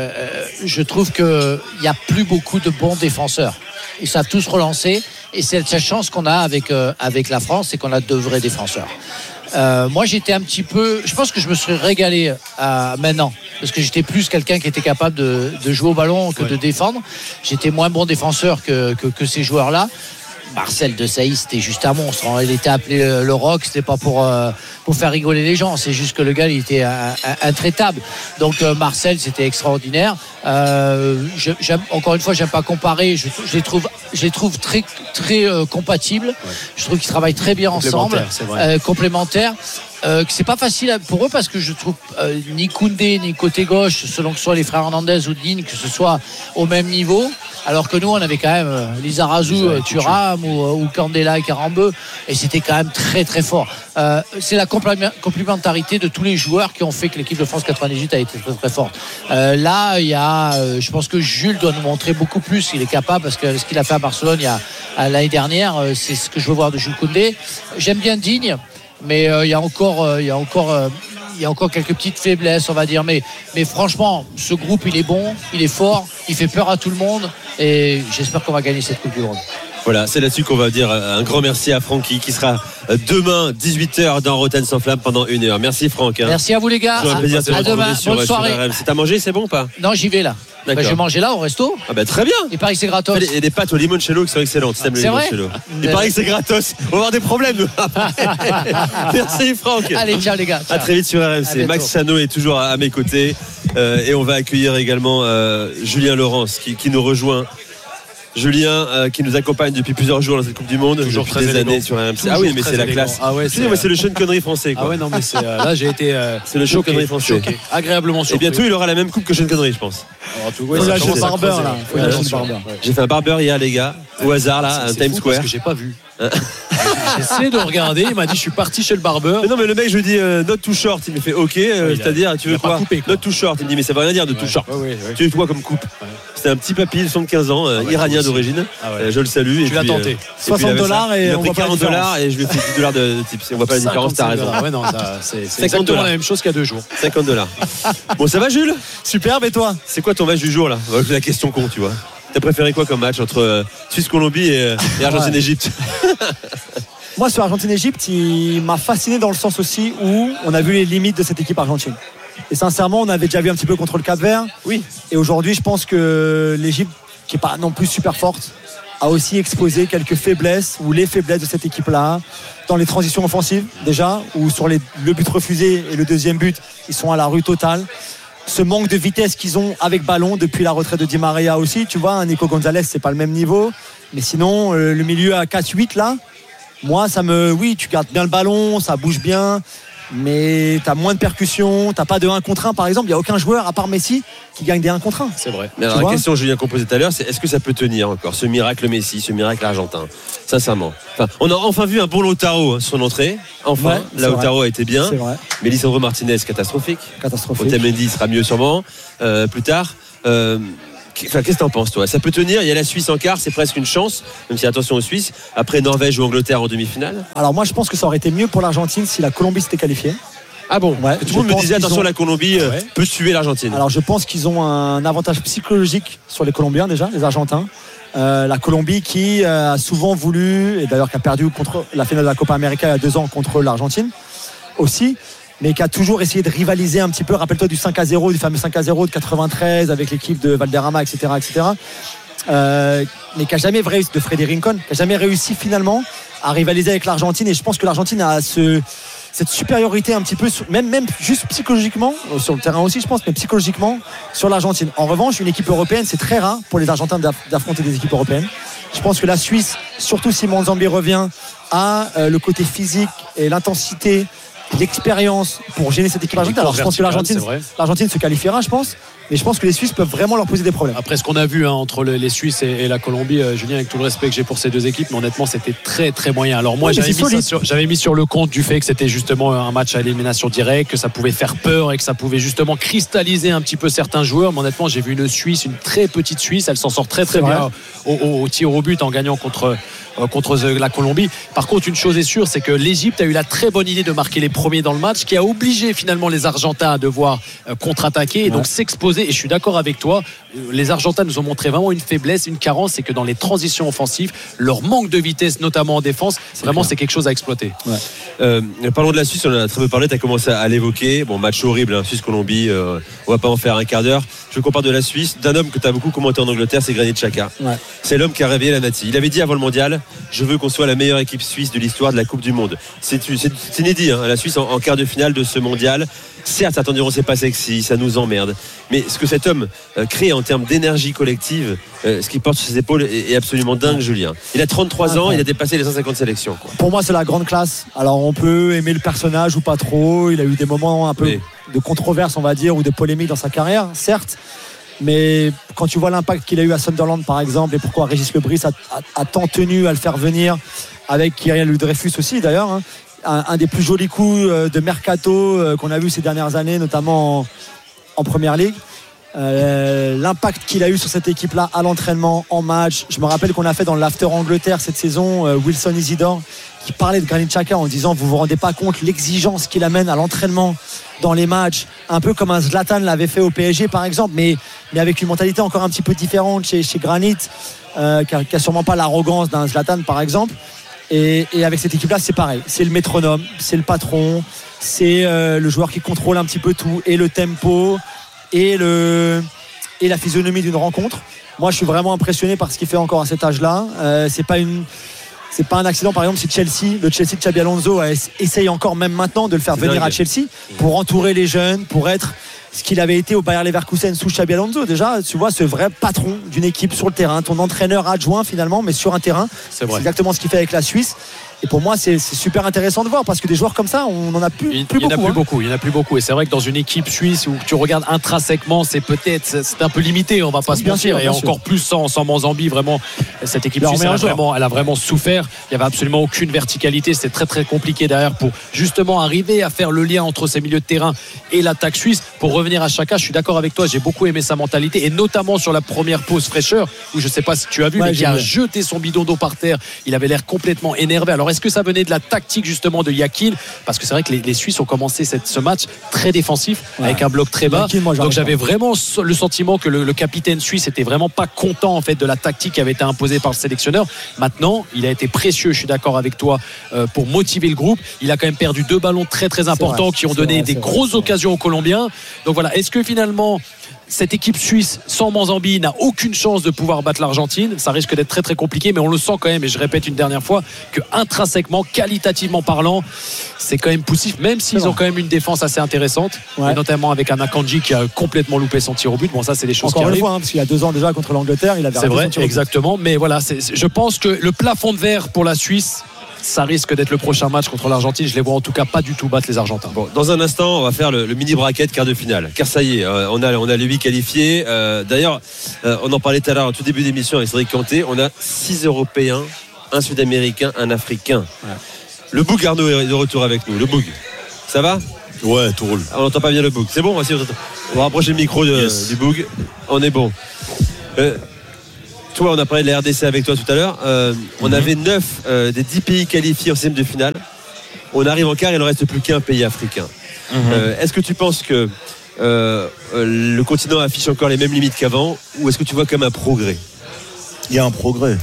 S10: je trouve qu'il n'y a plus beaucoup de bons défenseurs. Ils savent tous relancer, et c'est cette chance qu'on a avec la France, c'est qu'on a de vrais défenseurs. Moi j'étais un petit peu, je pense que je me serais régalé maintenant, parce que j'étais plus quelqu'un qui était capable de jouer au ballon que de défendre. J'étais moins bon défenseur que ces joueurs-là. Marcel Desailly, c'était juste un monstre. Il était appelé le Rock, c'était pas pour faire rigoler les gens. C'est juste que le gars, il était intraitable. Donc Marcel, c'était extraordinaire. Encore une fois, j'aime pas comparer. Je les trouve très très compatibles. Ouais. Je trouve qu'ils travaillent très bien ensemble, complémentaires. C'est pas facile pour eux parce que je trouve ni Koundé ni côté gauche, selon que ce soit les frères Hernandez ou Digne, que ce soit au même niveau. Alors que nous, on avait quand même Lizarazu, Thuram ou Candela et Karambeu, et c'était quand même très très fort. C'est la complémentarité de tous les joueurs qui ont fait que l'équipe de France 98 a été très très forte. Là, il y a, je pense que Jules doit nous montrer beaucoup plus. Il est capable, parce que ce qu'il a fait à Barcelone l'année dernière, c'est ce que je veux voir de Jules Koundé. J'aime bien Digne, mais il y a encore quelques petites faiblesses, on va dire, mais franchement, ce groupe, il est bon, il est fort, il fait peur à tout le monde, et j'espère qu'on va gagner cette Coupe du Monde.
S1: Voilà, c'est là-dessus qu'on va dire un grand merci à Francky, qui sera demain 18h dans Rotten sans flamme pendant 1 heure. Merci Franck.
S10: Merci à vous les gars. À demain. Bonne soirée.
S1: C'est à manger, c'est bon ou pas?
S10: Non, j'y vais là. Je vais manger là au resto.
S1: Ah bah très bien.
S10: Il paraît que c'est gratos.
S1: Et des pâtes au limoncello qui sont excellentes.
S10: C'est vrai.
S1: Il paraît que c'est gratos. On va avoir des problèmes. Merci Franck.
S10: Allez, ciao les gars.
S1: Ciao. À très vite sur RMC. Max Chano est toujours à mes côtés. Et on va accueillir également Julien Laurence qui nous rejoint. Julien qui nous accompagne depuis plusieurs jours dans cette Coupe du Monde,
S3: toujours
S1: depuis des années sur RMC. Ah oui, mais c'est la classe.
S3: Ah ouais,
S1: c'est le Sean Connery français, quoi.
S3: Ah ouais, non, mais là j'ai été
S1: c'est le Sean Connery français.
S3: Choqué, agréablement surpris.
S1: Et bientôt il aura la même coupe que Sean Connery, je pense.
S2: Faut lâcher le barbeur là.
S1: J'ai fait un barbeur hier, les gars, au hasard là, à Times Square.
S3: Parce que j'ai pas vu. J'essaie de regarder, il m'a dit je suis parti chez le barbeur.
S1: Mais non, mais le mec, je lui dis not too short, il me fait ok, c'est-à-dire tu veux quoi? Not too short, il me dit mais ça veut rien dire de too short. Tu veux quoi comme coupe? C'était un petit papy de 75 ans, iranien d'origine. Je le salue.
S3: Tu l'as tenté.
S2: $60 et
S1: il a pris $40 et je lui ai fait $10 de tips. On voit pas la différence, t'as raison.
S3: Ouais, non, c'est exactement la même chose qu'il y a 2 jours.
S1: $50. Bon, ça va, Jules?
S2: Superbe, et toi?
S1: C'est quoi ton match du jour là? La question con, tu vois. T'as préféré quoi comme match entre Suisse-Colombie et Argentine-Égypte?
S11: Moi, sur Argentine-Égypte, il m'a fasciné dans le sens aussi où on a vu les limites de cette équipe argentine. Et sincèrement, on avait déjà vu un petit peu contre le Cap-Vert.
S1: Oui.
S11: Et aujourd'hui, je pense que l'Égypte, qui n'est pas non plus super forte, a aussi exposé quelques faiblesses ou les faiblesses de cette équipe-là dans les transitions offensives déjà, ou sur le but refusé et le deuxième but, ils sont à la rue totale. Ce manque de vitesse qu'ils ont avec ballon depuis la retraite de Di Maria aussi, tu vois, Nico Gonzalez, c'est pas le même niveau. Mais sinon, le milieu à 4-8 là, moi, oui, tu gardes bien le ballon, ça bouge bien. mais tu as moins de percussions, tu n'as pas de 1 contre 1 par exemple. Il n'y a aucun joueur à part Messi qui gagne des 1 contre 1.
S3: C'est vrai.
S1: Mais alors, la question que Julien posait tout à l'heure, c'est est-ce que ça peut tenir encore ce miracle Messi, ce miracle argentin, sincèrement. On a enfin vu un bon Lautaro son entrée. Enfin, Lautaro a été bien. Mais Lisandro Martinez, catastrophique. Otamendi sera mieux sûrement plus tard. Qu'est-ce que t'en penses, toi? Ça peut tenir? Il y a la Suisse en quart, c'est presque une chance, même si attention aux Suisses. Après Norvège ou Angleterre en demi-finale.
S11: Alors moi, je pense que ça aurait été mieux pour l'Argentine si la Colombie s'était qualifiée.
S1: Ah bon? Tout le monde me disait attention, la Colombie peut tuer l'Argentine.
S11: Alors je pense qu'ils ont un avantage psychologique sur les Colombiens déjà, les Argentins. La Colombie qui a souvent voulu, et d'ailleurs qui a perdu contre la finale de la Copa América il y a 2 ans contre l'Argentine aussi, mais qui a toujours essayé de rivaliser un petit peu. Rappelle-toi du 5-0, du fameux 5-0 de 93 avec l'équipe de Valderrama, etc. Mais qui n'a jamais réussi, de Freddy Rincón, qui n'a jamais réussi finalement à rivaliser avec l'Argentine. Et je pense que l'Argentine a cette supériorité un petit peu, même juste psychologiquement, sur le terrain aussi je pense, mais psychologiquement sur l'Argentine. En revanche, une équipe européenne, c'est très rare pour les Argentins d'affronter des équipes européennes. Je pense que la Suisse, surtout si Monzambi revient, a le côté physique et l'intensité, l'expérience pour gêner cette équipe argentine. Alors je pense que l'Argentine se qualifiera, je pense, mais je pense que les Suisses peuvent vraiment leur poser des problèmes.
S3: Après ce qu'on a vu entre les Suisses et la Colombie, Julien, avec tout le respect que j'ai pour ces deux équipes, mais honnêtement c'était très très moyen. Alors moi j'avais mis sur le compte du fait que c'était justement un match à élimination directe, que ça pouvait faire peur et que ça pouvait justement cristalliser un petit peu certains joueurs. Mais honnêtement j'ai vu une Suisse, une très petite Suisse, elle s'en sort très très bien au tir au but en gagnant contre la Colombie. Par contre, une chose est sûre, c'est que l'Égypte a eu la très bonne idée de marquer les premiers dans le match, qui a obligé finalement les Argentins à devoir contre-attaquer et donc s'exposer. Et je suis d'accord avec toi, les Argentins nous ont montré vraiment une faiblesse, une carence, c'est que dans les transitions offensives, leur manque de vitesse, notamment en défense, c'est quelque chose à exploiter.
S1: Parlons de la Suisse, on en a très peu parlé, tu as commencé à l'évoquer. Bon, match horrible, Suisse-Colombie, on va pas en faire un quart d'heure. Je veux qu'on parle de la Suisse, d'un homme que tu as beaucoup commenté en Angleterre, c'est Granit Xhaka. C'est l'homme qui a réveillé la Nati. Il avait dit avant le mondial, je veux qu'on soit la meilleure équipe suisse de l'histoire de la Coupe du Monde. C'est inédit, la Suisse en quart de finale de ce mondial. Certes, certains diront c'est pas sexy, ça nous emmerde, mais ce que cet homme crée en termes d'énergie collective, ce qu'il porte sur ses épaules est absolument dingue, Julien. Il a 33 ans, il a dépassé les 150 sélections.
S11: Pour moi, c'est la grande classe. Alors, on peut aimer le personnage ou pas trop. Il a eu des moments un peu de controverse, on va dire, ou de polémique dans sa carrière, certes. Mais quand tu vois l'impact qu'il a eu à Sunderland par exemple, et pourquoi Régis Lebris a tant tenu à le faire venir, avec Kyriel Dreyfus aussi d'ailleurs, un des plus jolis coups de mercato qu'on a vu ces dernières années, notamment en Première Ligue. L'impact qu'il a eu sur cette équipe-là à l'entraînement, en match. Je me rappelle qu'on a fait dans l'After Angleterre cette saison, Wilson Isidore qui parlait de Granit Xhaka en disant vous vous rendez pas compte l'exigence qu'il amène à l'entraînement dans les matchs, un peu comme un Zlatan l'avait fait au PSG par exemple, mais avec une mentalité encore un petit peu différente chez Granit, qui a sûrement pas l'arrogance d'un Zlatan par exemple. Et avec cette équipe-là, c'est pareil. C'est le métronome, c'est le patron, c'est le joueur qui contrôle un petit peu tout, et le tempo, et la physionomie d'une rencontre. Moi, je suis vraiment impressionné par ce qu'il fait encore à cet âge-là. C'est pas un accident, par exemple, si le Chelsea de Xabi Alonso essaye encore même maintenant de le faire venir à Chelsea pour entourer les jeunes, pour être ce qu'il avait été au Bayer Leverkusen sous Xabi Alonso. Déjà, tu vois, ce vrai patron d'une équipe sur le terrain, ton entraîneur adjoint finalement, mais sur un terrain. C'est exactement ce qu'il fait avec la Suisse. Et pour moi, c'est super intéressant de voir parce que des joueurs comme ça, on n'en a plus beaucoup. Il
S3: n'y en a plus beaucoup. Et c'est vrai que dans une équipe suisse où tu regardes intrinsèquement, c'est un peu limité, on ne va pas se mentir. Et encore plus sans Monzambi, vraiment, cette équipe suisse, elle a vraiment souffert. Il n'y avait absolument aucune verticalité. C'était très très compliqué derrière pour justement arriver à faire le lien entre ces milieux de terrain et l'attaque suisse. Pour revenir à Xhaka, je suis d'accord avec toi, j'ai beaucoup aimé sa mentalité et notamment sur la première pause fraîcheur où je ne sais pas si tu as vu, mais qui a jeté son bidon d'eau par terre. Il avait l'air complètement énervé. Alors est-ce que ça venait de la tactique justement de Yakin? Parce que c'est vrai que les Suisses ont commencé ce match très défensif avec un bloc très bas. Donc j'avais vraiment le sentiment que le capitaine suisse était vraiment pas content en fait de la tactique qui avait été imposée par le sélectionneur. Maintenant, il a été précieux, je suis d'accord avec toi, pour motiver le groupe. Il a quand même perdu 2 ballons très très importants qui ont donné des grosses occasions aux Colombiens. Donc voilà, est-ce que finalement cette équipe suisse sans Monzambi n'a aucune chance de pouvoir battre l'Argentine? Ça risque d'être très très compliqué, mais on le sent quand même, et je répète une dernière fois, que intrinsèquement, qualitativement parlant, c'est quand même poussif, même s'ils ont quand même une défense assez intéressante, et notamment avec un Akanji qui a complètement loupé son tir au but. Bon, ça c'est des choses
S11: encore
S3: qui arrivent.
S11: Parce qu'il y a 2 ans déjà contre l'Angleterre, il avait
S3: c'est vrai, exactement, mais voilà, je pense que le plafond de verre pour la Suisse, ça risque d'être le prochain match contre l'Argentine. Je les vois en tout cas pas du tout battre les Argentins.
S1: Bon, dans un instant, on va faire le mini bracket quart de finale. Car ça y est, on a les 8 qualifiés. D'ailleurs, on en parlait tout à l'heure, au tout début d'émission avec Cédric Canté. On a 6 Européens, un Sud-Américain, un Africain. Ouais. Le Boug Arnaud est de retour avec nous. Le Boug, ça va ?
S4: Ouais, tout roule.
S1: On n'entend pas bien le Boug. C'est bon, on va rapprocher le micro du Boug. On est bon. Toi, on a parlé de la RDC avec toi tout à l'heure. On avait 9 des 10 pays qualifiés en 16e de finale. On arrive en quart, il ne reste plus qu'un pays africain. Est-ce que tu penses que le continent affiche encore les mêmes limites qu'avant, ou est-ce que tu vois comme un progrès ?
S4: Il y a un progrès.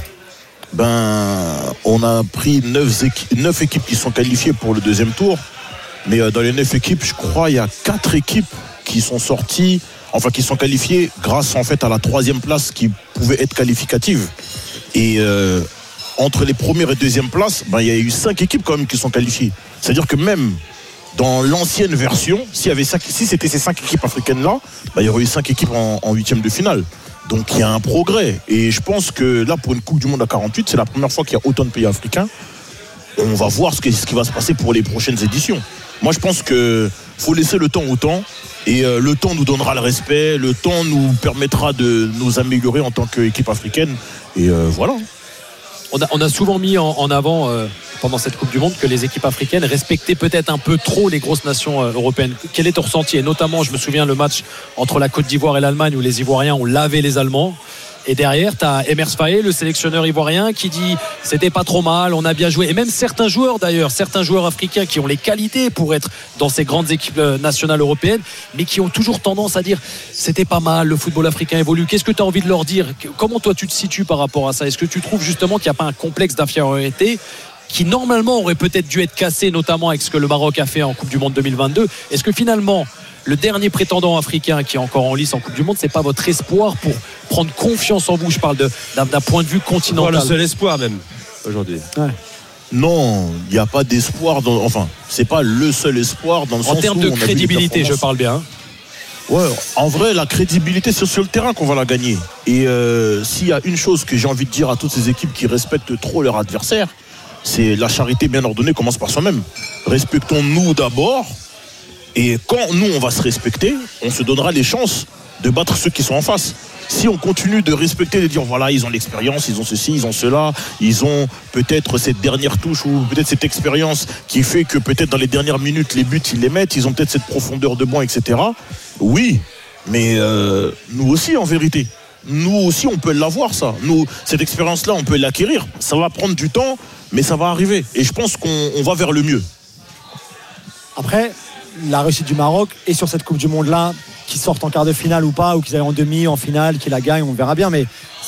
S4: On a pris 9 équipes qui sont qualifiées pour le deuxième tour. Mais dans les 9 équipes, je crois il y a 4 équipes qui sont sorties, qui sont qualifiées grâce en fait à la 3e place qui pouvait être qualificative. Et entre les premières et deuxième places, il y a eu 5 équipes quand même qui sont qualifiées. C'est-à-dire que même dans l'ancienne version, si c'était ces 5 équipes africaines-là, il y aurait eu 5 équipes en 8e de finale. Donc il y a un progrès. Et je pense que là, pour une Coupe du Monde à 48, c'est la première fois qu'il y a autant de pays africains. On va voir ce qui va se passer pour les prochaines éditions. Moi, je pense qu'il faut laisser le temps au temps. Et le temps nous donnera le respect. Le temps nous permettra de nous améliorer en tant qu'équipe africaine. Et voilà.
S3: On a souvent mis en avant pendant cette Coupe du Monde que les équipes africaines respectaient peut-être un peu trop les grosses nations européennes. Quel est ton ressenti ? Et notamment, je me souviens le match entre la Côte d'Ivoire et l'Allemagne où les Ivoiriens ont lavé les Allemands. Et derrière, tu as Emers Faé, le sélectionneur ivoirien, qui dit c'était pas trop mal, on a bien joué. Et même certains joueurs d'ailleurs, certains joueurs africains qui ont les qualités pour être dans ces grandes équipes nationales européennes, mais qui ont toujours tendance à dire c'était pas mal, le football africain évolue. Qu'est-ce que tu as envie de leur dire ? Comment toi tu te situes par rapport à ça ? Est-ce que tu trouves justement qu'il n'y a pas un complexe d'infériorité qui normalement aurait peut-être dû être cassé, notamment avec ce que le Maroc a fait en Coupe du Monde 2022 ? Est-ce que finalement le dernier prétendant africain qui est encore en lice en Coupe du Monde, c'est pas votre espoir pour prendre confiance en vous ? Je parle d'un point de vue continental.
S1: Le seul espoir même aujourd'hui.
S11: Ouais.
S4: Non, il n'y a pas d'espoir. C'est pas le seul espoir dans le sens où
S3: en termes de crédibilité, je parle bien.
S4: Ouais, en vrai, la crédibilité, c'est sur le terrain qu'on va la gagner. Et s'il y a une chose que j'ai envie de dire à toutes ces équipes qui respectent trop leur adversaire, c'est la charité bien ordonnée commence par soi-même. Respectons-nous d'abord. Et quand nous, on va se respecter, on se donnera les chances de battre ceux qui sont en face. Si on continue de respecter, de dire voilà, ils ont l'expérience, ils ont ceci, ils ont cela, ils ont peut-être cette dernière touche ou peut-être cette expérience qui fait que peut-être dans les dernières minutes, les buts, ils les mettent, ils ont peut-être cette profondeur de banc, etc. Oui, mais nous aussi, en vérité. Nous aussi, on peut l'avoir, ça. Nous, cette expérience-là, on peut l'acquérir. Ça va prendre du temps, mais ça va arriver. Et je pense qu'on va vers le mieux.
S11: Après, la réussite du Maroc est sur cette Coupe du Monde-là, qu'ils sortent en quart de finale ou pas, ou qu'ils aillent en demi, en finale, qu'ils la gagnent, on verra bien. Mais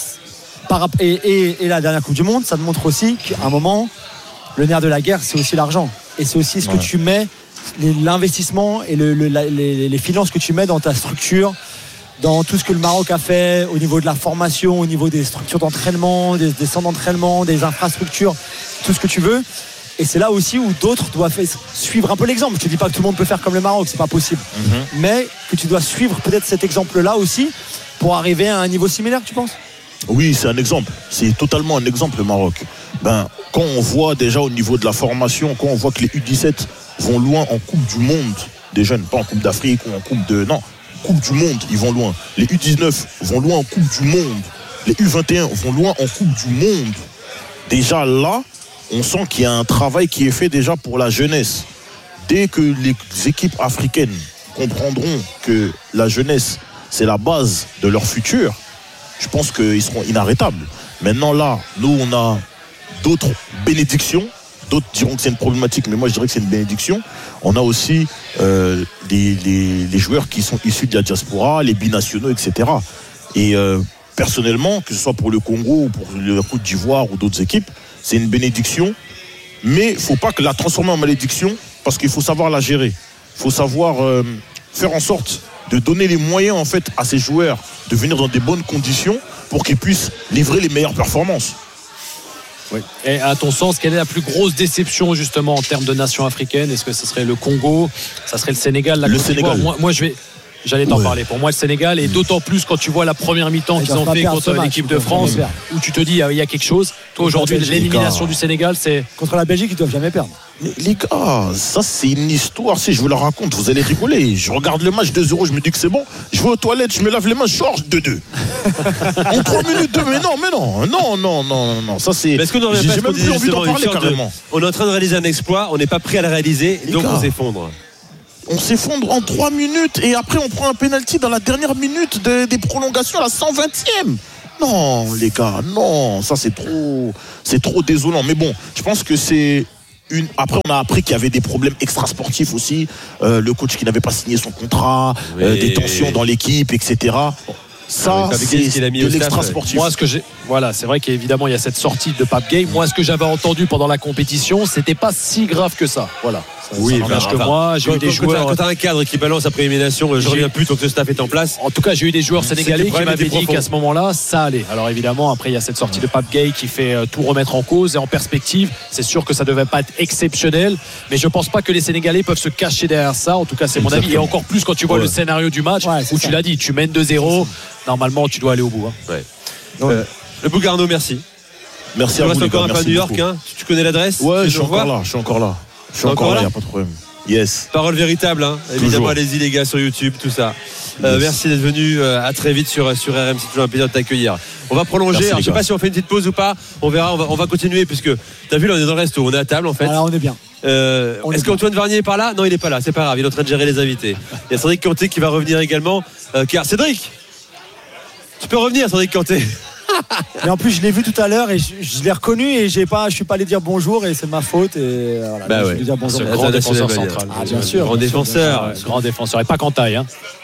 S11: et la dernière Coupe du Monde, ça te montre aussi qu'à un moment, le nerf de la guerre, c'est aussi l'argent. Et c'est aussi ce que tu mets, l'investissement et les finances que tu mets dans ta structure, dans tout ce que le Maroc a fait au niveau de la formation, au niveau des structures d'entraînement, des centres d'entraînement, des infrastructures, tout ce que tu veux. Et c'est là aussi où d'autres doivent suivre un peu l'exemple. Je ne dis pas que tout le monde peut faire comme le Maroc, c'est pas possible. Mais que tu dois suivre peut-être cet exemple-là aussi pour arriver à un niveau similaire, tu penses ?
S4: Oui, c'est un exemple. C'est totalement un exemple, le Maroc. Quand on voit déjà au niveau de la formation, quand on voit que les U17 vont loin en Coupe du Monde, des jeunes, pas en Coupe d'Afrique ou en Coupe de... Non, Coupe du Monde, ils vont loin. Les U19 vont loin en Coupe du Monde. Les U21 vont loin en Coupe du Monde. Déjà là, on sent qu'il y a un travail qui est fait déjà pour la jeunesse. Dès que les équipes africaines comprendront que la jeunesse, c'est la base de leur futur, je pense qu'ils seront inarrêtables. Maintenant là, nous on a d'autres bénédictions. D'autres diront que c'est une problématique, mais moi je dirais que c'est une bénédiction. On a aussi les joueurs qui sont issus de la diaspora, les binationaux, etc. Et personnellement, que ce soit pour le Congo ou pour la Côte d'Ivoire ou d'autres équipes, c'est une bénédiction, mais il ne faut pas que la transformer en malédiction, parce qu'il faut savoir la gérer. Il faut savoir faire en sorte de donner les moyens en fait, à ces joueurs de venir dans des bonnes conditions pour qu'ils puissent livrer les meilleures performances.
S3: Oui. Et à ton sens, quelle est la plus grosse déception justement en termes de nation africaine ? Est-ce que ce serait le Congo ? Ça serait le Sénégal ?
S4: Le Sénégal.
S3: Moi, je vais... J'allais t'en parler. Pour moi, le Sénégal, et d'autant plus quand tu vois la première mi-temps qu'ils ont fait contre l'équipe de France, où tu te dis, il y a quelque chose. Toi, aujourd'hui, l'élimination du Sénégal, c'est.
S11: Contre la Belgique, ils ne doivent jamais perdre.
S4: Mais les gars, ça c'est une histoire. Si je vous la raconte, vous allez rigoler. Je regarde le match 2-0, je me dis que c'est bon. Je vais aux toilettes, je me lave les mains, je sors 2-2. En 3 minutes 2, mais non. Ça c'est.
S1: Est-ce qu'on n'aurait pas
S4: j'ai même plus envie d'en parler carrément.
S1: On est en train de réaliser un exploit, on n'est pas prêt à le réaliser, donc on s'effondre.
S4: On s'effondre en 3 minutes et après on prend un penalty dans la dernière minute des prolongations à la 120e. Non, les gars, non, ça c'est trop désolant. Mais bon, je pense que c'est Après, on a appris qu'il y avait des problèmes extrasportifs aussi. Le coach qui n'avait pas signé son contrat, des tensions dans l'équipe, etc. Ça, c'est de l'extra-sportif.
S3: Moi, c'est vrai qu'évidemment, il y a cette sortie de Pape Gueye. Moi, ce que j'avais entendu pendant la compétition, c'était pas si grave que ça. Voilà.
S1: Oui,
S3: parce que moi, j'ai eu des joueurs.
S1: Quand t'as un cadre qui balance après élimination, je reviens plus tant que le staff est en place.
S3: En tout cas, j'ai eu des joueurs sénégalais qui m'avaient dit qu'à ce moment-là, ça allait. Alors évidemment, après, il y a cette sortie de Pape Gueye qui fait tout remettre en cause et en perspective. C'est sûr que ça devait pas être exceptionnel, mais je pense pas que les Sénégalais peuvent se cacher derrière ça. En tout cas, c'est mon avis. Et encore plus quand tu vois le scénario du match où tu l'as dit, tu mènes 2-0. Normalement, tu dois aller au bout.
S1: Le Bougarno, merci.
S4: Merci à vous.
S1: Tu restes encore un peu à New York. Tu connais l'adresse?
S4: Ouais, je suis encore là. Il n'y a pas de problème. Yes.
S1: Parole véritable, évidemment. Allez-y les gars sur YouTube, tout ça. Merci d'être venu. À très vite sur RMC. C'est toujours un plaisir de t'accueillir. On va prolonger. Merci, alors, je sais pas si on fait une petite pause ou pas. On verra. On va continuer puisque t'as vu là, on est dans le resto, on est à table en fait.
S11: Alors on est bien.
S1: Est-ce qu'Antoine Varnier est par là? Non, il est pas là. C'est pas grave. Il est en train de gérer les invités. Il y a Cédric Canté qui va revenir également. Car Cédric, tu peux revenir, Cédric Canté.
S11: Mais en plus, je l'ai vu tout à l'heure et je l'ai reconnu et je suis pas allé dire bonjour et c'est ma faute. Et voilà, je vais dire bonjour.
S3: C'est le grand défenseur central.
S11: Bien sûr.
S1: Grand défenseur.
S3: Grand défenseur. Et pas qu'en taille.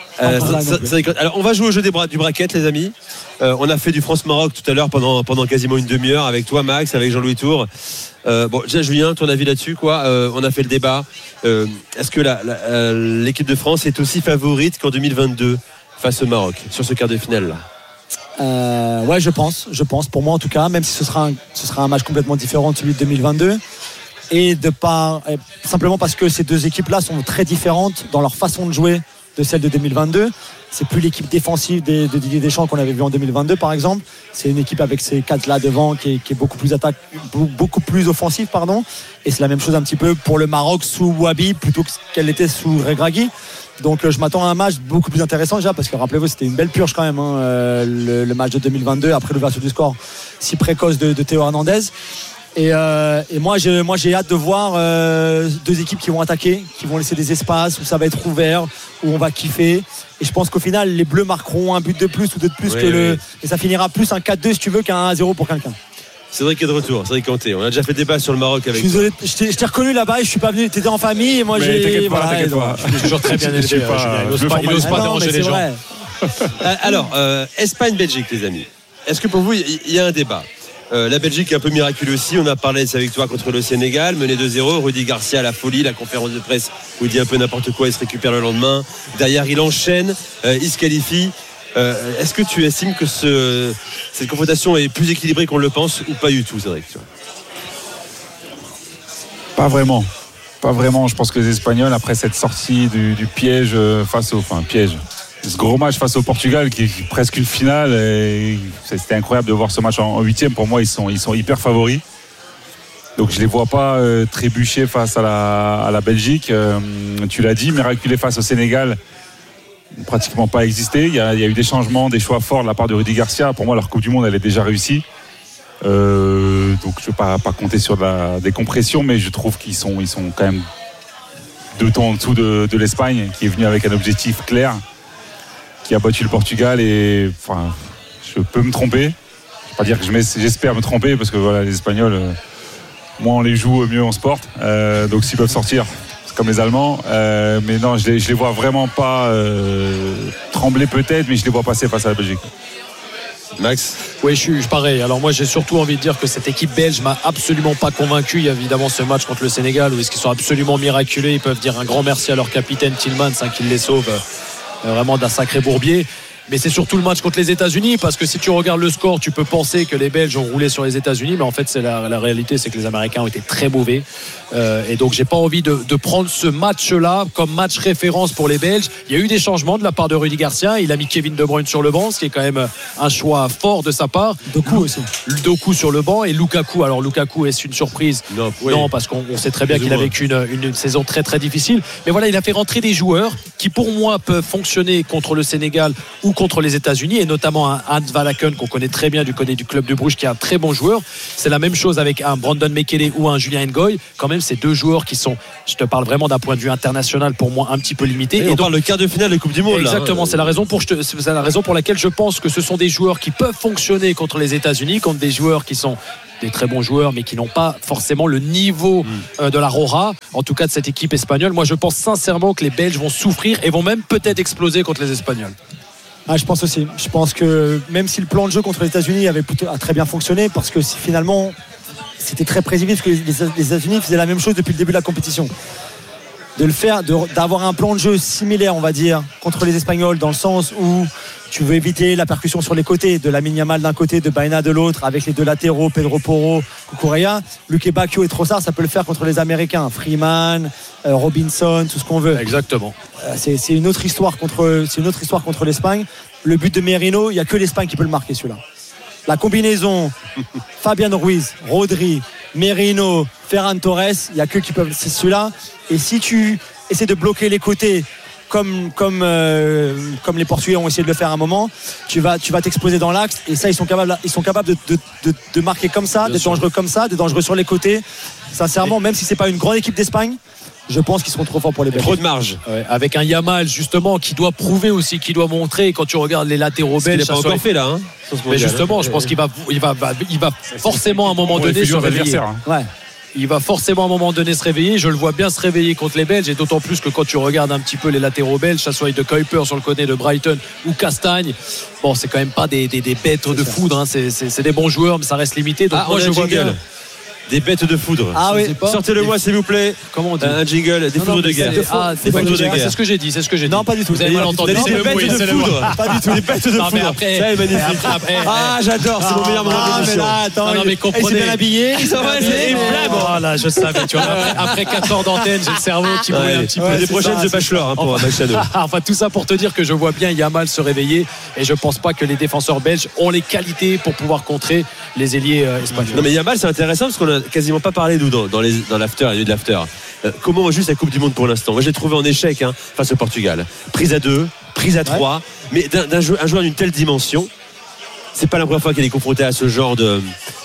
S1: Alors on va jouer au jeu du bracket, les amis. On a fait du France-Maroc tout à l'heure pendant quasiment une demi-heure avec toi, Max, avec Jean-Louis Tour. Déjà Julien, ton avis là-dessus quoi? On a fait le débat. Est-ce que l'équipe de France est aussi favorite qu'en 2022 face au Maroc sur ce quart de finale là?
S11: Ouais, je pense. Pour moi en tout cas, même si ce sera un match complètement différent de celui de 2022. Et simplement parce que ces deux équipes-là sont très différentes dans leur façon de jouer de celle de 2022. C'est plus l'équipe défensive de Didier Deschamps qu'on avait vu en 2022 par exemple. C'est une équipe avec ces quatre là devant qui est beaucoup plus offensive pardon. Et c'est la même chose un petit peu pour le Maroc sous Wahbi plutôt qu'elle était sous Regragui. Donc je m'attends à un match beaucoup plus intéressant déjà parce que rappelez-vous c'était une belle purge quand même le match de 2022 après l'ouverture du score si précoce de Théo Hernandez. Et moi j'ai hâte de voir deux équipes qui vont attaquer, qui vont laisser des espaces où ça va être ouvert, où on va kiffer. Et je pense qu'au final les Bleus marqueront un but de plus ou deux de plus et ça finira plus un 4-2 si tu veux qu'un 1-0 pour quelqu'un.
S1: Cédric est de retour, Cédric Canté. On a déjà fait débat sur le Maroc avec.
S11: Je suis désolé, je t'ai reconnu là-bas et je suis pas venu. T'étais en famille et moi j'ai.
S3: T'inquiète pas. Je suis toujours très bien élevé. Il n'ose pas déranger les gens.
S1: Alors, Espagne-Belgique, les amis. Est-ce que pour vous, il y a un débat? La Belgique est un peu miraculeuse aussi. On a parlé de sa victoire contre le Sénégal, mené 2-0. Rudy Garcia, la folie, la conférence de presse où il dit un peu n'importe quoi, il se récupère le lendemain. Derrière, il enchaîne, il se qualifie. Est-ce que tu estimes que cette confrontation est plus équilibrée qu'on le pense ou pas du tout, Cédric?
S12: Pas vraiment. Je pense que les Espagnols, après cette sortie du piège piège. Ce gros match face au Portugal qui est presque une finale et c'était incroyable de voir ce match en 8e. Pour moi ils sont hyper favoris, donc je les vois pas trébucher face à la Belgique. Tu l'as dit, miraculé face au Sénégal, pratiquement pas existé. Il y a eu des changements, des choix forts de la part de Rudy Garcia. Pour moi leur Coupe du Monde elle est déjà réussie, donc je ne veux pas compter sur la décompression, mais je trouve qu'ils sont quand même 2 temps en dessous de l'Espagne qui est venue avec un objectif clair, qui a battu le Portugal. Et enfin, je peux me tromper. Je ne vais pas dire que j'espère me tromper parce que voilà, les Espagnols, moins on les joue, mieux on se porte. Donc s'ils peuvent sortir, c'est comme les Allemands. Mais non, je les vois vraiment pas trembler peut-être, mais je les vois passer face à la Belgique.
S1: Max?
S3: Oui, je suis pareil. Alors moi j'ai surtout envie de dire que cette équipe belge m'a absolument pas convaincu. Il y a évidemment ce match contre le Sénégal où ils sont absolument miraculeux. Ils peuvent dire un grand merci à leur capitaine Tillmans qui les sauve vraiment d'un sacré bourbier. Mais c'est surtout le match contre les États-Unis, parce que si tu regardes le score, tu peux penser que les Belges ont roulé sur les États-Unis, mais en fait, c'est la réalité, c'est que les Américains ont été très mauvais. Et donc, j'ai pas envie de prendre ce match-là comme match référence pour les Belges. Il y a eu des changements de la part de Rudy Garcia. Il a mis Kevin De Bruyne sur le banc, ce qui est quand même un choix fort de sa part.
S11: Doku aussi.
S3: Doku sur le banc et Lukaku. Alors, Lukaku, est-ce une surprise ? Non, parce qu'on sait très bien qu'il a vécu une saison très très difficile. Mais voilà, il a fait rentrer des joueurs qui, pour moi, peuvent fonctionner contre le Sénégal ou contre les États-Unis, et notamment un Hans Valaken qu'on connaît très bien du côté du club de Bruges, qui est un très bon joueur. C'est la même chose avec un Brandon Mekele ou un Julien Ngoy. Quand même, c'est deux joueurs qui sont, je te parle vraiment d'un point de vue international, pour moi un petit peu limité.
S1: Et on parle de quart de finale de Coupe du Monde.
S3: Exactement, c'est la raison pour laquelle je pense que ce sont des joueurs qui peuvent fonctionner contre les États-Unis, contre des joueurs qui sont des très bons joueurs, mais qui n'ont pas forcément le niveau de la Roja, en tout cas de cette équipe espagnole. Moi, je pense sincèrement que les Belges vont souffrir et vont même peut-être exploser contre les Espagnols.
S11: Ah, je pense aussi. Je pense que même si le plan de jeu contre les États-Unis a très bien fonctionné, parce que finalement, c'était très prévisible, parce que les États-Unis faisaient la même chose depuis le début de la compétition. D'avoir un plan de jeu similaire, on va dire, contre les Espagnols, dans le sens où tu veux éviter la percussion sur les côtés, de Lamine Yamal d'un côté, de Baena de l'autre, avec les deux latéraux, Pedro Porro, Cucurella. Luque Bacchio et Trossard, ça peut le faire contre les Américains. Freeman, Robinson, tout ce qu'on veut.
S3: Exactement.
S11: C'est une autre histoire contre l'Espagne. Le but de Merino, il n'y a que l'Espagne qui peut le marquer, celui-là. La combinaison Fabian Ruiz, Rodri, Merino, Ferran Torres, il n'y a que qui peuvent. C'est celui-là. Et si tu essaies de bloquer les côtés, comme les Portugais ont essayé de le faire à un moment, tu vas t'exposer dans l'axe. Et ça, ils sont capables de marquer comme ça, d'être dangereux comme ça, d'être dangereux sur les côtés. Sincèrement, même si c'est pas une grande équipe d'Espagne, je pense qu'ils seront trop forts pour les Belges.
S1: Trop de marge.
S3: Ouais, avec un Yamal, justement, qui doit prouver aussi, qui doit montrer. Quand tu regardes les latéraux belges,
S1: il n'a pas encore fait là. Hein,
S3: mais justement, je pense qu'il va forcément à un moment donné se réveiller.
S11: Ouais.
S3: Il va forcément à un moment donné se réveiller. Je le vois bien se réveiller contre les Belges, et d'autant plus que quand tu regardes un petit peu les latéraux belges, que ce soit de Kuiper sur le côté de Brighton ou Castagne, bon, c'est quand même pas des bêtes de foudre. Hein. C'est des bons joueurs, mais ça reste limité. Donc moi, je vois bien.
S1: Des bêtes de foudre.
S11: Ah oui.
S1: Sortez-le-moi, s'il vous plaît.
S3: Comment on dit
S1: un jingle, des foudres de guerre.
S3: Des foudres de guerre. C'est ce que j'ai dit.
S11: Non, pas du tout.
S3: Vous avez mal entendu.
S1: Des bêtes de foudre.
S11: Pas du tout.
S1: Des bêtes de foudre.
S3: Après,
S1: ça est magnifique. Ah, j'adore. C'est mon meilleur moment d'émission.
S3: Non, mais comprenez.
S11: Il s'est bien habillé.
S3: Voilà, je savais. Tu vois, après 4 heures d'antenne, j'ai le cerveau qui brûle un petit peu.
S1: Les prochaines The Bachelor pour un match à deux.
S3: Enfin, tout ça pour te dire que je vois bien Yamal se réveiller, et je pense pas que les défenseurs belges ont les qualités pour pouvoir contrer les ailiers espagnols.
S1: Non, mais Yamal, c'est intéressant parce qu'on a quasiment pas parlé dans l'after, il y a eu de l'after. Comment on joue la Coupe du Monde pour l'instant? Moi, j'ai trouvé en échec face au Portugal. Prise à 2, prise à 3, mais un joueur d'une telle dimension, c'est pas la première fois qu'il est confronté à ce genre de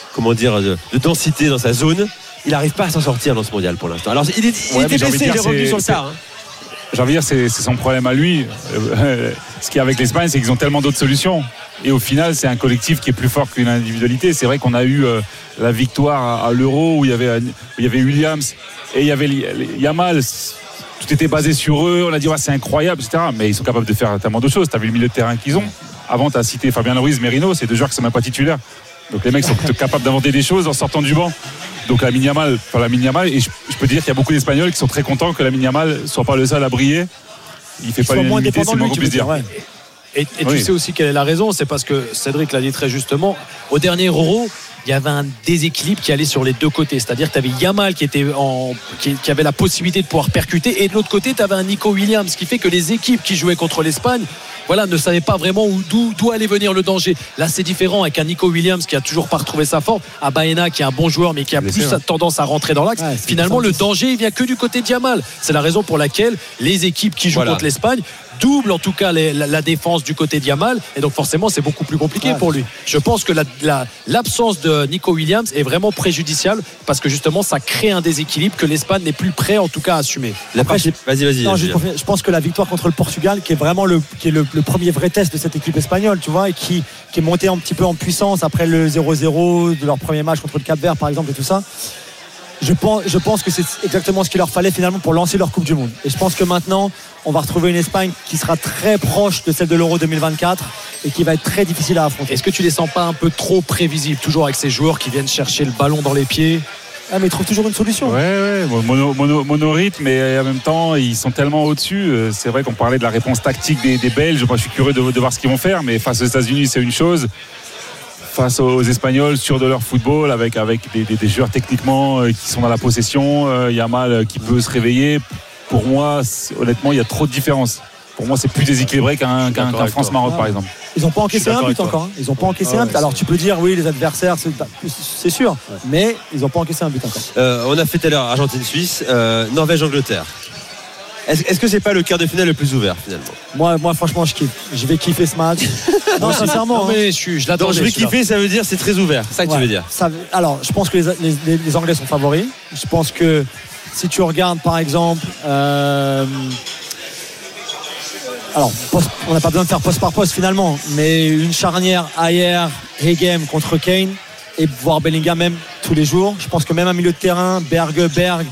S1: densité dans sa zone. Il n'arrive pas à s'en sortir dans ce mondial pour l'instant. Alors, il était blessé, il est revenu sur le tard.
S12: J'ai envie de dire, c'est son problème à lui. Ce qu'il y a avec l'Espagne, c'est qu'ils ont tellement d'autres solutions. Et au final, c'est un collectif qui est plus fort qu'une individualité. C'est vrai qu'on a eu la victoire à l'Euro où il y avait Williams et il y avait Yamal. Tout était basé sur eux. On a dit c'est incroyable, etc. Mais ils sont capables de faire tellement d'autres choses. Tu as vu le milieu de terrain qu'ils ont. Avant, tu as cité Fabian Ruiz, Merino. C'est deux joueurs qui ne sont même pas titulaires. Donc les mecs sont capables d'inventer des choses en sortant du banc. Donc Lamine Yamal, et je peux dire qu'il y a beaucoup d'Espagnols qui sont très contents que Lamine Yamal soit pas le seul à briller. Il fait pas l'unanimité, c'est le moins qu'on puisse dire.
S3: Et tu sais aussi quelle est la raison, c'est parce que Cédric l'a dit très justement, au dernier Euro, il y avait un déséquilibre qui allait sur les deux côtés. C'est-à-dire que tu avais Yamal qui avait la possibilité de pouvoir percuter, et de l'autre côté, tu avais un Nico Williams, ce qui fait que les équipes qui jouaient contre l'Espagne, ne savaient pas vraiment d'où allait venir le danger. Là, c'est différent avec un Nico Williams qui a toujours pas retrouvé sa forme, à Baena qui est un bon joueur mais qui a plus tendance à rentrer dans l'axe. Finalement, le danger, il vient que du côté de Yamal. C'est la raison pour laquelle les équipes qui jouent contre l'Espagne doublent en tout cas la défense du côté de Yamal, et donc forcément c'est beaucoup plus compliqué pour lui. Je pense que l'absence de Nico Williams est vraiment préjudiciable, parce que justement ça crée un déséquilibre que l'Espagne n'est plus prêt en tout cas à assumer.
S1: Vas-y.
S11: Je pense que la victoire contre le Portugal, qui est vraiment le premier vrai test de cette équipe espagnole, tu vois, et qui est montée un petit peu en puissance après le 0-0 de leur premier match contre le Cap-Vert par exemple, et tout ça. Je pense que c'est exactement ce qu'il leur fallait finalement pour lancer leur Coupe du Monde. Et je pense que maintenant, on va retrouver une Espagne qui sera très proche de celle de l'Euro 2024 et qui va être très difficile à affronter.
S3: Est-ce que tu les sens pas un peu trop prévisibles, toujours avec ces joueurs qui viennent chercher le ballon dans les pieds?
S11: Ah, mais ils trouvent toujours une solution.
S12: Ouais, monorythme, mais en même temps, ils sont tellement au-dessus. C'est vrai qu'on parlait de la réponse tactique des Belges. Moi, je suis curieux de voir ce qu'ils vont faire, mais face aux États-Unis, c'est une chose. Face aux Espagnols, sûrs de leur football, avec des joueurs techniquement qui sont dans la possession, Yamal qui peut se réveiller. Pour moi, honnêtement, il y a trop de différences. Pour moi, c'est plus déséquilibré qu'un France-Maroc, par exemple.
S11: Ils n'ont pas encaissé un but encore. Ils n'ont pas encaissé un but. Alors, tu peux dire, oui, les adversaires, c'est sûr, mais ils n'ont pas encaissé un but encore.
S1: On a fait tout à l'heure Argentine-Suisse, Norvège-Angleterre. Est-ce que c'est pas le quart de finale le plus ouvert finalement?
S11: Moi, franchement, je kiffe. Je vais kiffer ce match. Non, sincèrement.
S3: Non, mais je l'attends.
S1: Je vais kiffer, ça veut dire c'est très ouvert. C'est ça que tu veux dire?
S11: Alors, je pense que les Anglais sont favoris. Je pense que si tu regardes, par exemple. Alors, on n'a pas besoin de faire poste par poste finalement, mais une charnière Ayer, Hegem contre Kane et voir Bellingham même tous les jours. Je pense que même un milieu de terrain, Berg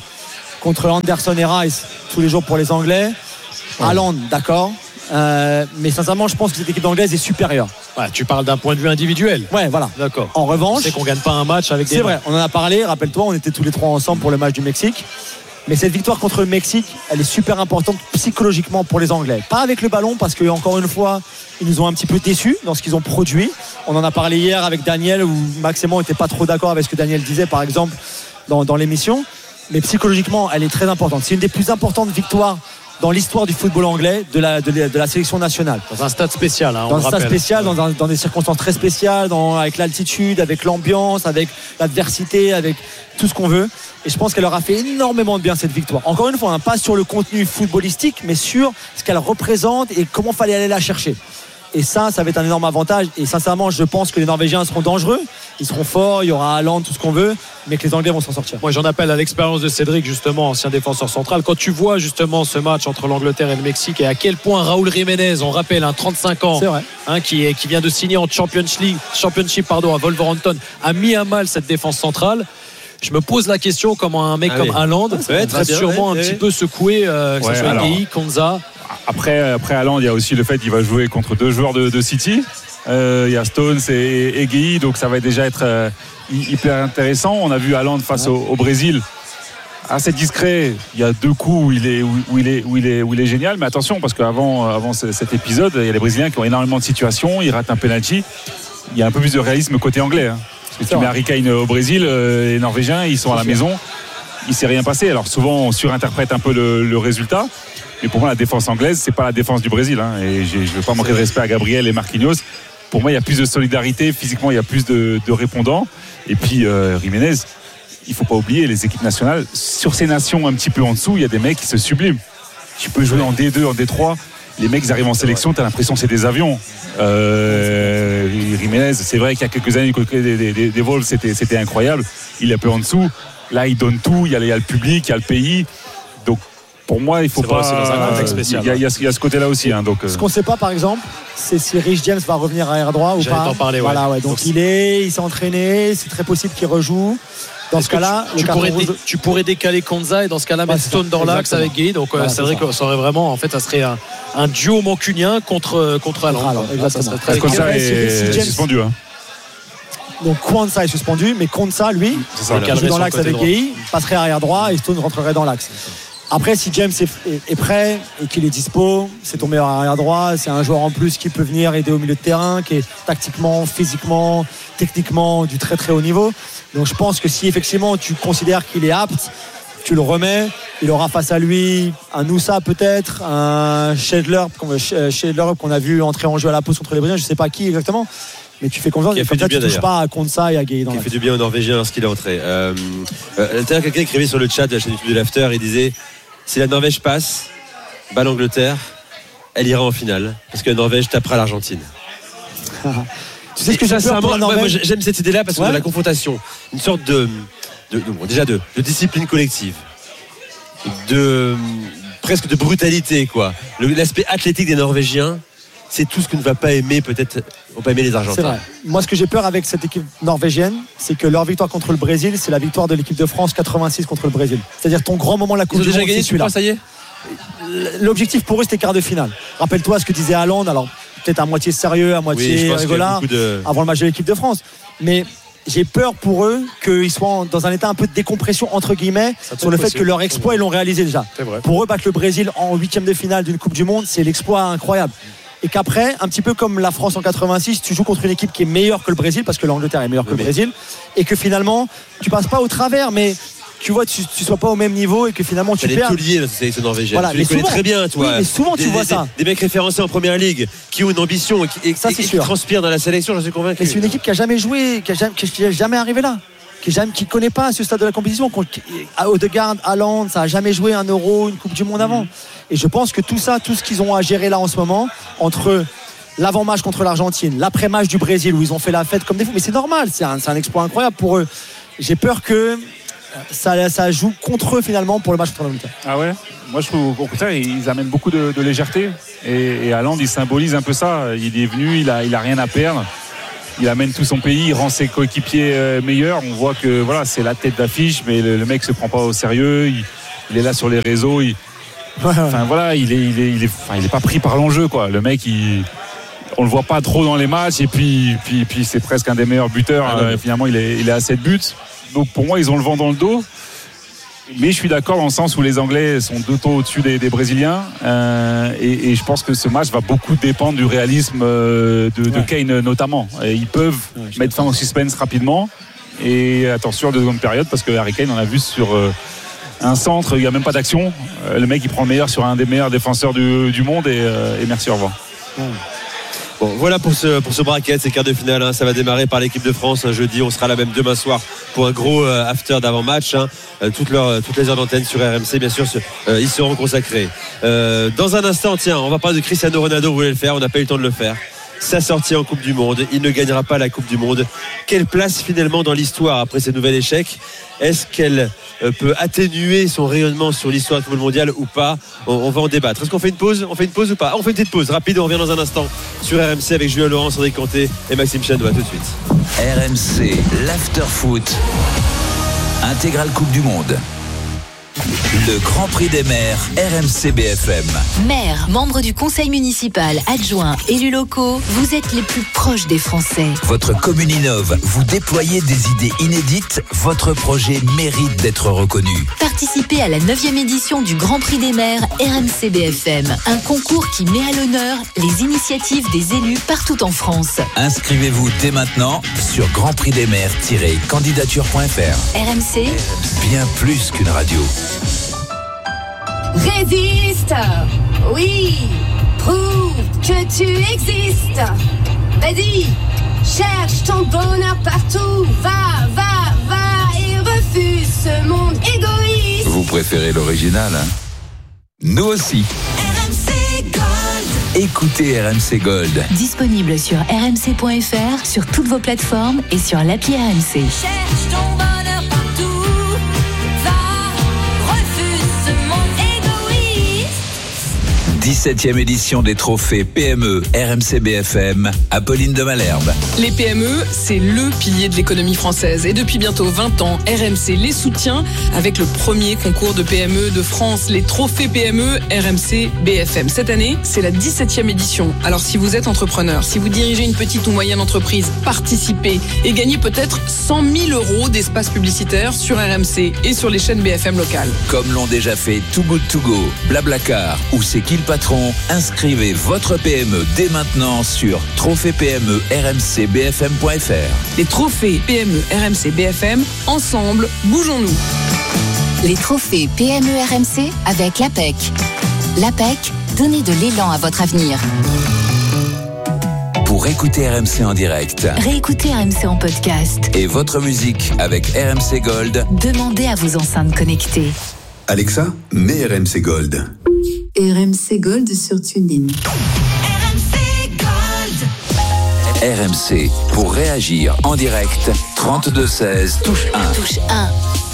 S11: contre Anderson et Rice tous les jours pour les Anglais. Haaland, d'accord. Mais sincèrement, je pense que cette équipe anglaise est supérieure.
S3: Ouais, tu parles d'un point de vue individuel.
S11: Ouais, voilà.
S3: D'accord.
S11: En revanche,
S3: c'est qu'on gagne pas un match avec des.
S11: C'est vrai, on en a parlé. Rappelle-toi, on était tous les trois ensemble pour le match du Mexique. Mais cette victoire contre le Mexique, elle est super importante psychologiquement pour les Anglais. Pas avec le ballon, parce que encore une fois, ils nous ont un petit peu déçus dans ce qu'ils ont produit. On en a parlé hier avec Daniel, où Max et moi n'étaient pas trop d'accord avec ce que Daniel disait, par exemple, dans l'émission. Mais psychologiquement, elle est très importante. C'est une des plus importantes victoires dans l'histoire du football anglais, de la sélection nationale.
S3: Dans un stade spécial,
S11: dans un stade spécial, dans des circonstances très spéciales, avec l'altitude, avec l'ambiance, avec l'adversité, avec tout ce qu'on veut. Et je pense qu'elle leur a fait énormément de bien cette victoire. Encore une fois, pas sur le contenu footballistique, mais sur ce qu'elle représente et comment il fallait aller la chercher. Et ça va être un énorme avantage. Et sincèrement, je pense que les Norvégiens seront dangereux. Ils seront forts, il y aura Haaland, tout ce qu'on veut, mais que les Anglais vont s'en sortir.
S3: Moi, j'en appelle à l'expérience de Cédric, justement, ancien défenseur central. Quand tu vois justement ce match entre l'Angleterre et le Mexique, et à quel point Raúl Jiménez, on rappelle, 35 ans, qui vient de signer en Championship à Wolverhampton, a mis à mal cette défense centrale. Je me pose la question comment un mec comme Haaland va sûrement un petit peu secouer que ce soit Gueye, Konza.
S12: Après Haaland, il y a aussi le fait qu'il va jouer contre deux joueurs de City. Il y a Stones et Gueye, donc ça va déjà être hyper intéressant. On a vu Haaland face au Brésil, assez discret. Il y a deux coups où il est génial, mais attention, parce qu'avant cet épisode, il y a les Brésiliens qui ont énormément de situations, ils ratent un penalty. Il y a un peu plus de réalisme côté anglais. Parce que tu mets Harry Kane au Brésil, les Norvégiens, ils sont à la maison, il ne s'est rien passé. Alors souvent, on surinterprète un peu le résultat. Mais pour moi, la défense anglaise, c'est pas la défense du Brésil. Et je ne veux pas manquer de respect à Gabriel et Marquinhos. Pour moi, il y a plus de solidarité. Physiquement, il y a plus de répondants. Et puis, Jiménez, il ne faut pas oublier les équipes nationales. Sur ces nations un petit peu en dessous, il y a des mecs qui se subliment. Tu peux jouer en D2, en D3. Les mecs, ils arrivent en sélection, tu as l'impression que c'est des avions. Jiménez, c'est vrai qu'il y a quelques années, des vols, c'était incroyable. Il est un peu en dessous. Là, il donne tout. Il y a le public, il y a le pays. Donc, pour moi, il faut pas.
S3: C'est dans un contexte spécial.
S12: Il y a ce côté-là aussi. Donc,
S11: ce qu'on ne sait pas, par exemple, c'est si Rich James va revenir à air droit ou pas.
S3: J'allais t'en parler,
S11: voilà, donc il s'est entraîné. C'est très possible qu'il rejoue. Dans ce cas-là,
S3: tu pourrais décaler Konza et dans ce cas-là mettre Stone dans l'axe avec Gueye. Donc c'est vrai que ça aurait vraiment, en fait, ça serait un duo mancunien contre Haaland.
S11: Ça serait
S12: très Konza est suspendu.
S11: Donc Kwanza est suspendu, mais Konza, lui, joue dans l'axe avec Gueye, passerait arrière droit et Stone rentrerait dans l'axe. Après, si James est prêt et qu'il est dispo, c'est ton meilleur arrière droit. C'est un joueur en plus qui peut venir aider au milieu de terrain, qui est tactiquement, physiquement, techniquement du très très haut niveau. Donc je pense que si effectivement tu considères qu'il est apte, tu le remets. Il aura face à lui un Noussa peut-être, un Schedler qu'on a vu entrer en jeu à la pause contre les Brésiliens. Je ne sais pas qui exactement. Mais tu fais confiance, et comme ça tu ne touches pas à Konza et à Gueye.
S1: Qui fait du bien aux Norvégiens lorsqu'il est entré. Quelqu'un écrivait sur le chat de la chaîne YouTube de l'After, il disait: si la Norvège passe, bat l'Angleterre, elle ira en finale. Parce que la Norvège tapera l'Argentine.
S11: Tu sais ce que j'ai peur pour la Norvège.
S1: Moi, j'aime cette idée-là parce qu'on a la confrontation. Une sorte de discipline collective. Presque de brutalité, quoi. L'aspect athlétique des Norvégiens, c'est tout ce que ne va pas aimer, vont pas aimer les Argentins.
S11: C'est vrai. Moi, ce que j'ai peur avec cette équipe norvégienne, c'est que leur victoire contre le Brésil, c'est la victoire de l'équipe de France 86 contre le Brésil. C'est-à-dire ton grand moment de la Coupe du Monde.
S1: Ils ont déjà gagné, celui-là. Ça y est.
S11: L'objectif pour eux, c'était quart de finale. Rappelle-toi ce que disait Haaland, alors peut-être à moitié sérieux, à moitié rigolard, avant le match de l'équipe de France. Mais j'ai peur pour eux qu'ils soient dans un état un peu de décompression entre guillemets sur le fait que leur exploit ils l'ont réalisé déjà. Pour eux, battre le Brésil en 8e de finale d'une Coupe du Monde, c'est l'exploit incroyable. Et qu'après, un petit peu comme la France en 86, tu joues contre une équipe qui est meilleure que le Brésil, parce que l'Angleterre est meilleure que le Brésil, et que finalement, tu passes pas au travers, mais tu vois, tu sois pas au même niveau et que finalement tu perds.
S1: Elle est tout liée, la sélection norvégienne.
S11: Voilà,
S1: tu les connais très bien, toi.
S11: Oui, mais souvent tu vois ça.
S1: Des mecs référencés en première ligue, qui ont une ambition et qui transpirent dans la sélection, j'en suis convaincu.
S11: Et c'est une équipe qui a jamais joué, qui est jamais arrivé là. Qui connaît pas ce stade de la compétition. Odegaard, Haaland, ça a jamais joué un Euro, une Coupe du Monde avant. Et je pense que tout ça, tout ce qu'ils ont à gérer là en ce moment, entre l'avant-match contre l'Argentine, l'après-match du Brésil où ils ont fait la fête comme des fous, mais c'est normal, c'est un exploit incroyable pour eux. J'ai peur que ça joue contre eux finalement pour le match contre l'Angleterre.
S12: Ah ouais? Moi je trouve au contraire ils amènent beaucoup de légèreté et Haaland il symbolise un peu ça. Il est venu, il a rien à perdre. Il amène tout son pays, il rend ses coéquipiers meilleurs. On voit que voilà, c'est la tête d'affiche, mais le mec se prend pas au sérieux. Il est là sur les réseaux. Enfin voilà, il est pas pris par l'enjeu quoi. Le mec, on le voit pas trop dans les matchs et puis c'est presque un des meilleurs buteurs. Finalement, il est à 7 buts. Donc pour moi, ils ont le vent dans le dos. Mais je suis d'accord dans le sens où les Anglais sont 2 taux au-dessus des Brésiliens et je pense que ce match va beaucoup dépendre du réalisme de Kane notamment. Et ils peuvent mettre fin au suspense rapidement et attention à la deuxième période parce que Harry Kane on a vu sur un centre, il n'y a même pas d'action. Le mec il prend le meilleur sur un des meilleurs défenseurs du monde et merci, au revoir.
S1: Bon, voilà pour ce bracket, ces quarts de finale. Hein. Ça va démarrer par l'équipe de France jeudi. On sera là même demain soir pour un gros after d'avant-match. Hein. Toutes les heures d'antenne sur RMC, bien sûr, ils seront consacrés. Dans un instant, tiens, on va parler de Cristiano Ronaldo. Vous voulez le faire, on n'a pas eu le temps de le faire. Sa sortie en Coupe du Monde, il ne gagnera pas la Coupe du Monde. Quelle place finalement dans l'histoire après ce nouvel échec? Est-ce qu'elle peut atténuer son rayonnement sur l'histoire du football mondial ou pas? On va en débattre. Est-ce qu'on fait une pause? On fait une pause ou pas? On fait une petite pause rapide, on revient dans un instant sur RMC avec Julien Laurent, Cédric Canté et Maxime Chano. À tout de suite.
S5: RMC, l'after-foot, intégrale Coupe du Monde. Le Grand Prix des maires, RMC BFM.
S6: Maires, membres du conseil municipal, adjoints, élus locaux, vous êtes les plus proches des Français.
S5: Votre commune innove, vous déployez des idées inédites, votre projet mérite d'être reconnu.
S6: Participez à la 9e édition du Grand Prix des maires RMC BFM, un concours qui met à l'honneur les initiatives des élus partout en France.
S5: Inscrivez-vous dès maintenant sur grandprixdesmaires-candidature.fr.
S6: RMC,
S5: bien plus qu'une radio.
S13: Résiste, oui, prouve que tu existes. Vas-y, cherche ton bonheur partout. Va et refuse ce monde égoïste.
S5: Vous préférez l'original, hein? Nous aussi.
S13: RMC Gold.
S5: Écoutez RMC Gold.
S6: Disponible sur rmc.fr, sur toutes vos plateformes et sur l'appli RMC.
S13: Cherche ton bonheur partout.
S5: 17e édition des trophées PME RMC BFM, Apolline de Malherbe.
S7: Les PME, c'est le pilier de l'économie française. Et depuis bientôt 20 ans, RMC les soutient avec le premier concours de PME de France, les trophées PME RMC BFM. Cette année, c'est la 17e édition. Alors si vous êtes entrepreneur, si vous dirigez une petite ou moyenne entreprise, participez et gagnez peut-être 100 000 € d'espace publicitaire sur RMC et sur les chaînes BFM locales.
S5: Comme l'ont déjà fait Too Good To Go, Blablacar ou C'est qui le patron, inscrivez votre PME dès maintenant sur trophées-PME-RMC-BFM.fr.
S7: Les trophées PME RMC BFM, ensemble, bougeons-nous.
S6: Les trophées PME RMC avec l'APEC. L'APEC, donnez de l'élan à votre avenir.
S5: Pour écouter RMC en direct,
S6: réécoutez RMC en podcast
S5: et votre musique avec RMC Gold,
S6: demandez à vos enceintes connectées.
S8: Alexa, mets RMC Gold.
S9: RMC Gold sur TuneIn.
S5: RMC, pour réagir en direct, 32-16, touche 1.
S6: Touche 1.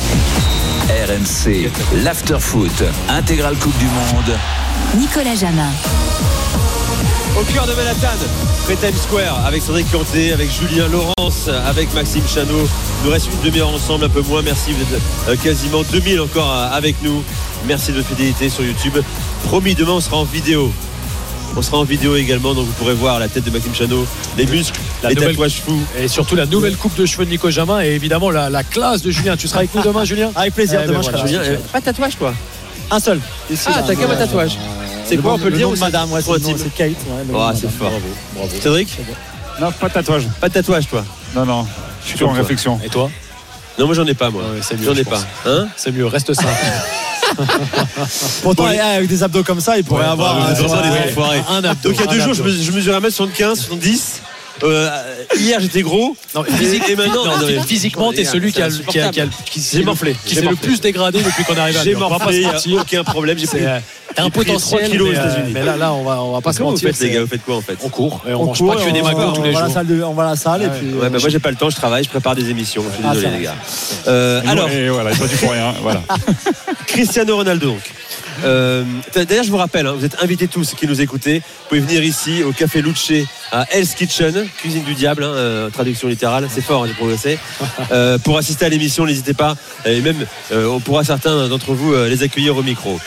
S5: RMC, l'after-foot, intégrale Coupe du Monde.
S6: Nicolas Jamin.
S1: Au cœur de Manhattan, près Times Square, avec Cédric Canté, avec Julien Laurence, avec Maxime Chano. Il nous reste une demi-heure ensemble, un peu moins. Merci, vous êtes quasiment 2000 encore avec nous. Merci de votre fidélité sur YouTube. Promis, demain on sera en vidéo. On sera en vidéo également, donc vous pourrez voir la tête de Maxime Chano, les muscles les tatouages fous.
S3: Et surtout la nouvelle coupe de cheveux de Nico Jamin et évidemment la classe de Julien. Tu seras avec nous demain, Julien?
S11: Avec plaisir, demain je serai
S1: Julien, pas de tatouage, toi?
S11: un seul.
S1: T'as qu'un tatouage. C'est quoi, on peut le dire, ou c'est
S11: madame? Ouais, c'est Kate.
S1: C'est fort.
S11: Bravo.
S1: Cédric?
S12: Non, pas de tatouage.
S1: Pas de tatouage, toi?
S12: Non. Je suis toujours en réflexion.
S3: Et toi?
S1: Non, moi j'en ai pas, moi.
S3: C'est mieux,
S1: j'en ai pas. Hein?
S3: C'est mieux, reste simple.
S11: Pourtant, avec des abdos comme ça, il pourrait avoir
S1: des enfoirés.
S3: Un abdo.
S1: Donc il y a 2 jours, je mesurais 1m75, 70. Hier j'étais gros.
S3: Non,
S1: et maintenant,
S3: physiquement, t'es celui qui
S1: j'ai morflé.
S3: Qui s'est le plus dégradé depuis qu'on arrive à
S1: J'ai morflé, il n'y a aucun problème.
S3: T'as un potentiel,
S1: 3 kilos aux États-Unis.
S3: Mais là, on va pas se mentir.
S1: Vous faites, les gars, vous faites quoi en fait?
S3: On court et on mange pas que des McDo tous les jours.
S11: On va à la salle et puis.
S1: Ouais, moi j'ai pas le temps, je travaille, je prépare des émissions. Je suis désolé, les gars.
S12: Alors, voilà, pas du pour rien. Voilà.
S1: Cristiano Ronaldo donc. D'ailleurs je vous rappelle, vous êtes invités tous qui nous écoutez, vous pouvez venir ici au Café Luce à Hell's Kitchen, cuisine du diable, traduction littérale, c'est fort, j'ai progressé. Pour assister à l'émission, n'hésitez pas, et même on pourra certains d'entre vous les accueillir au micro.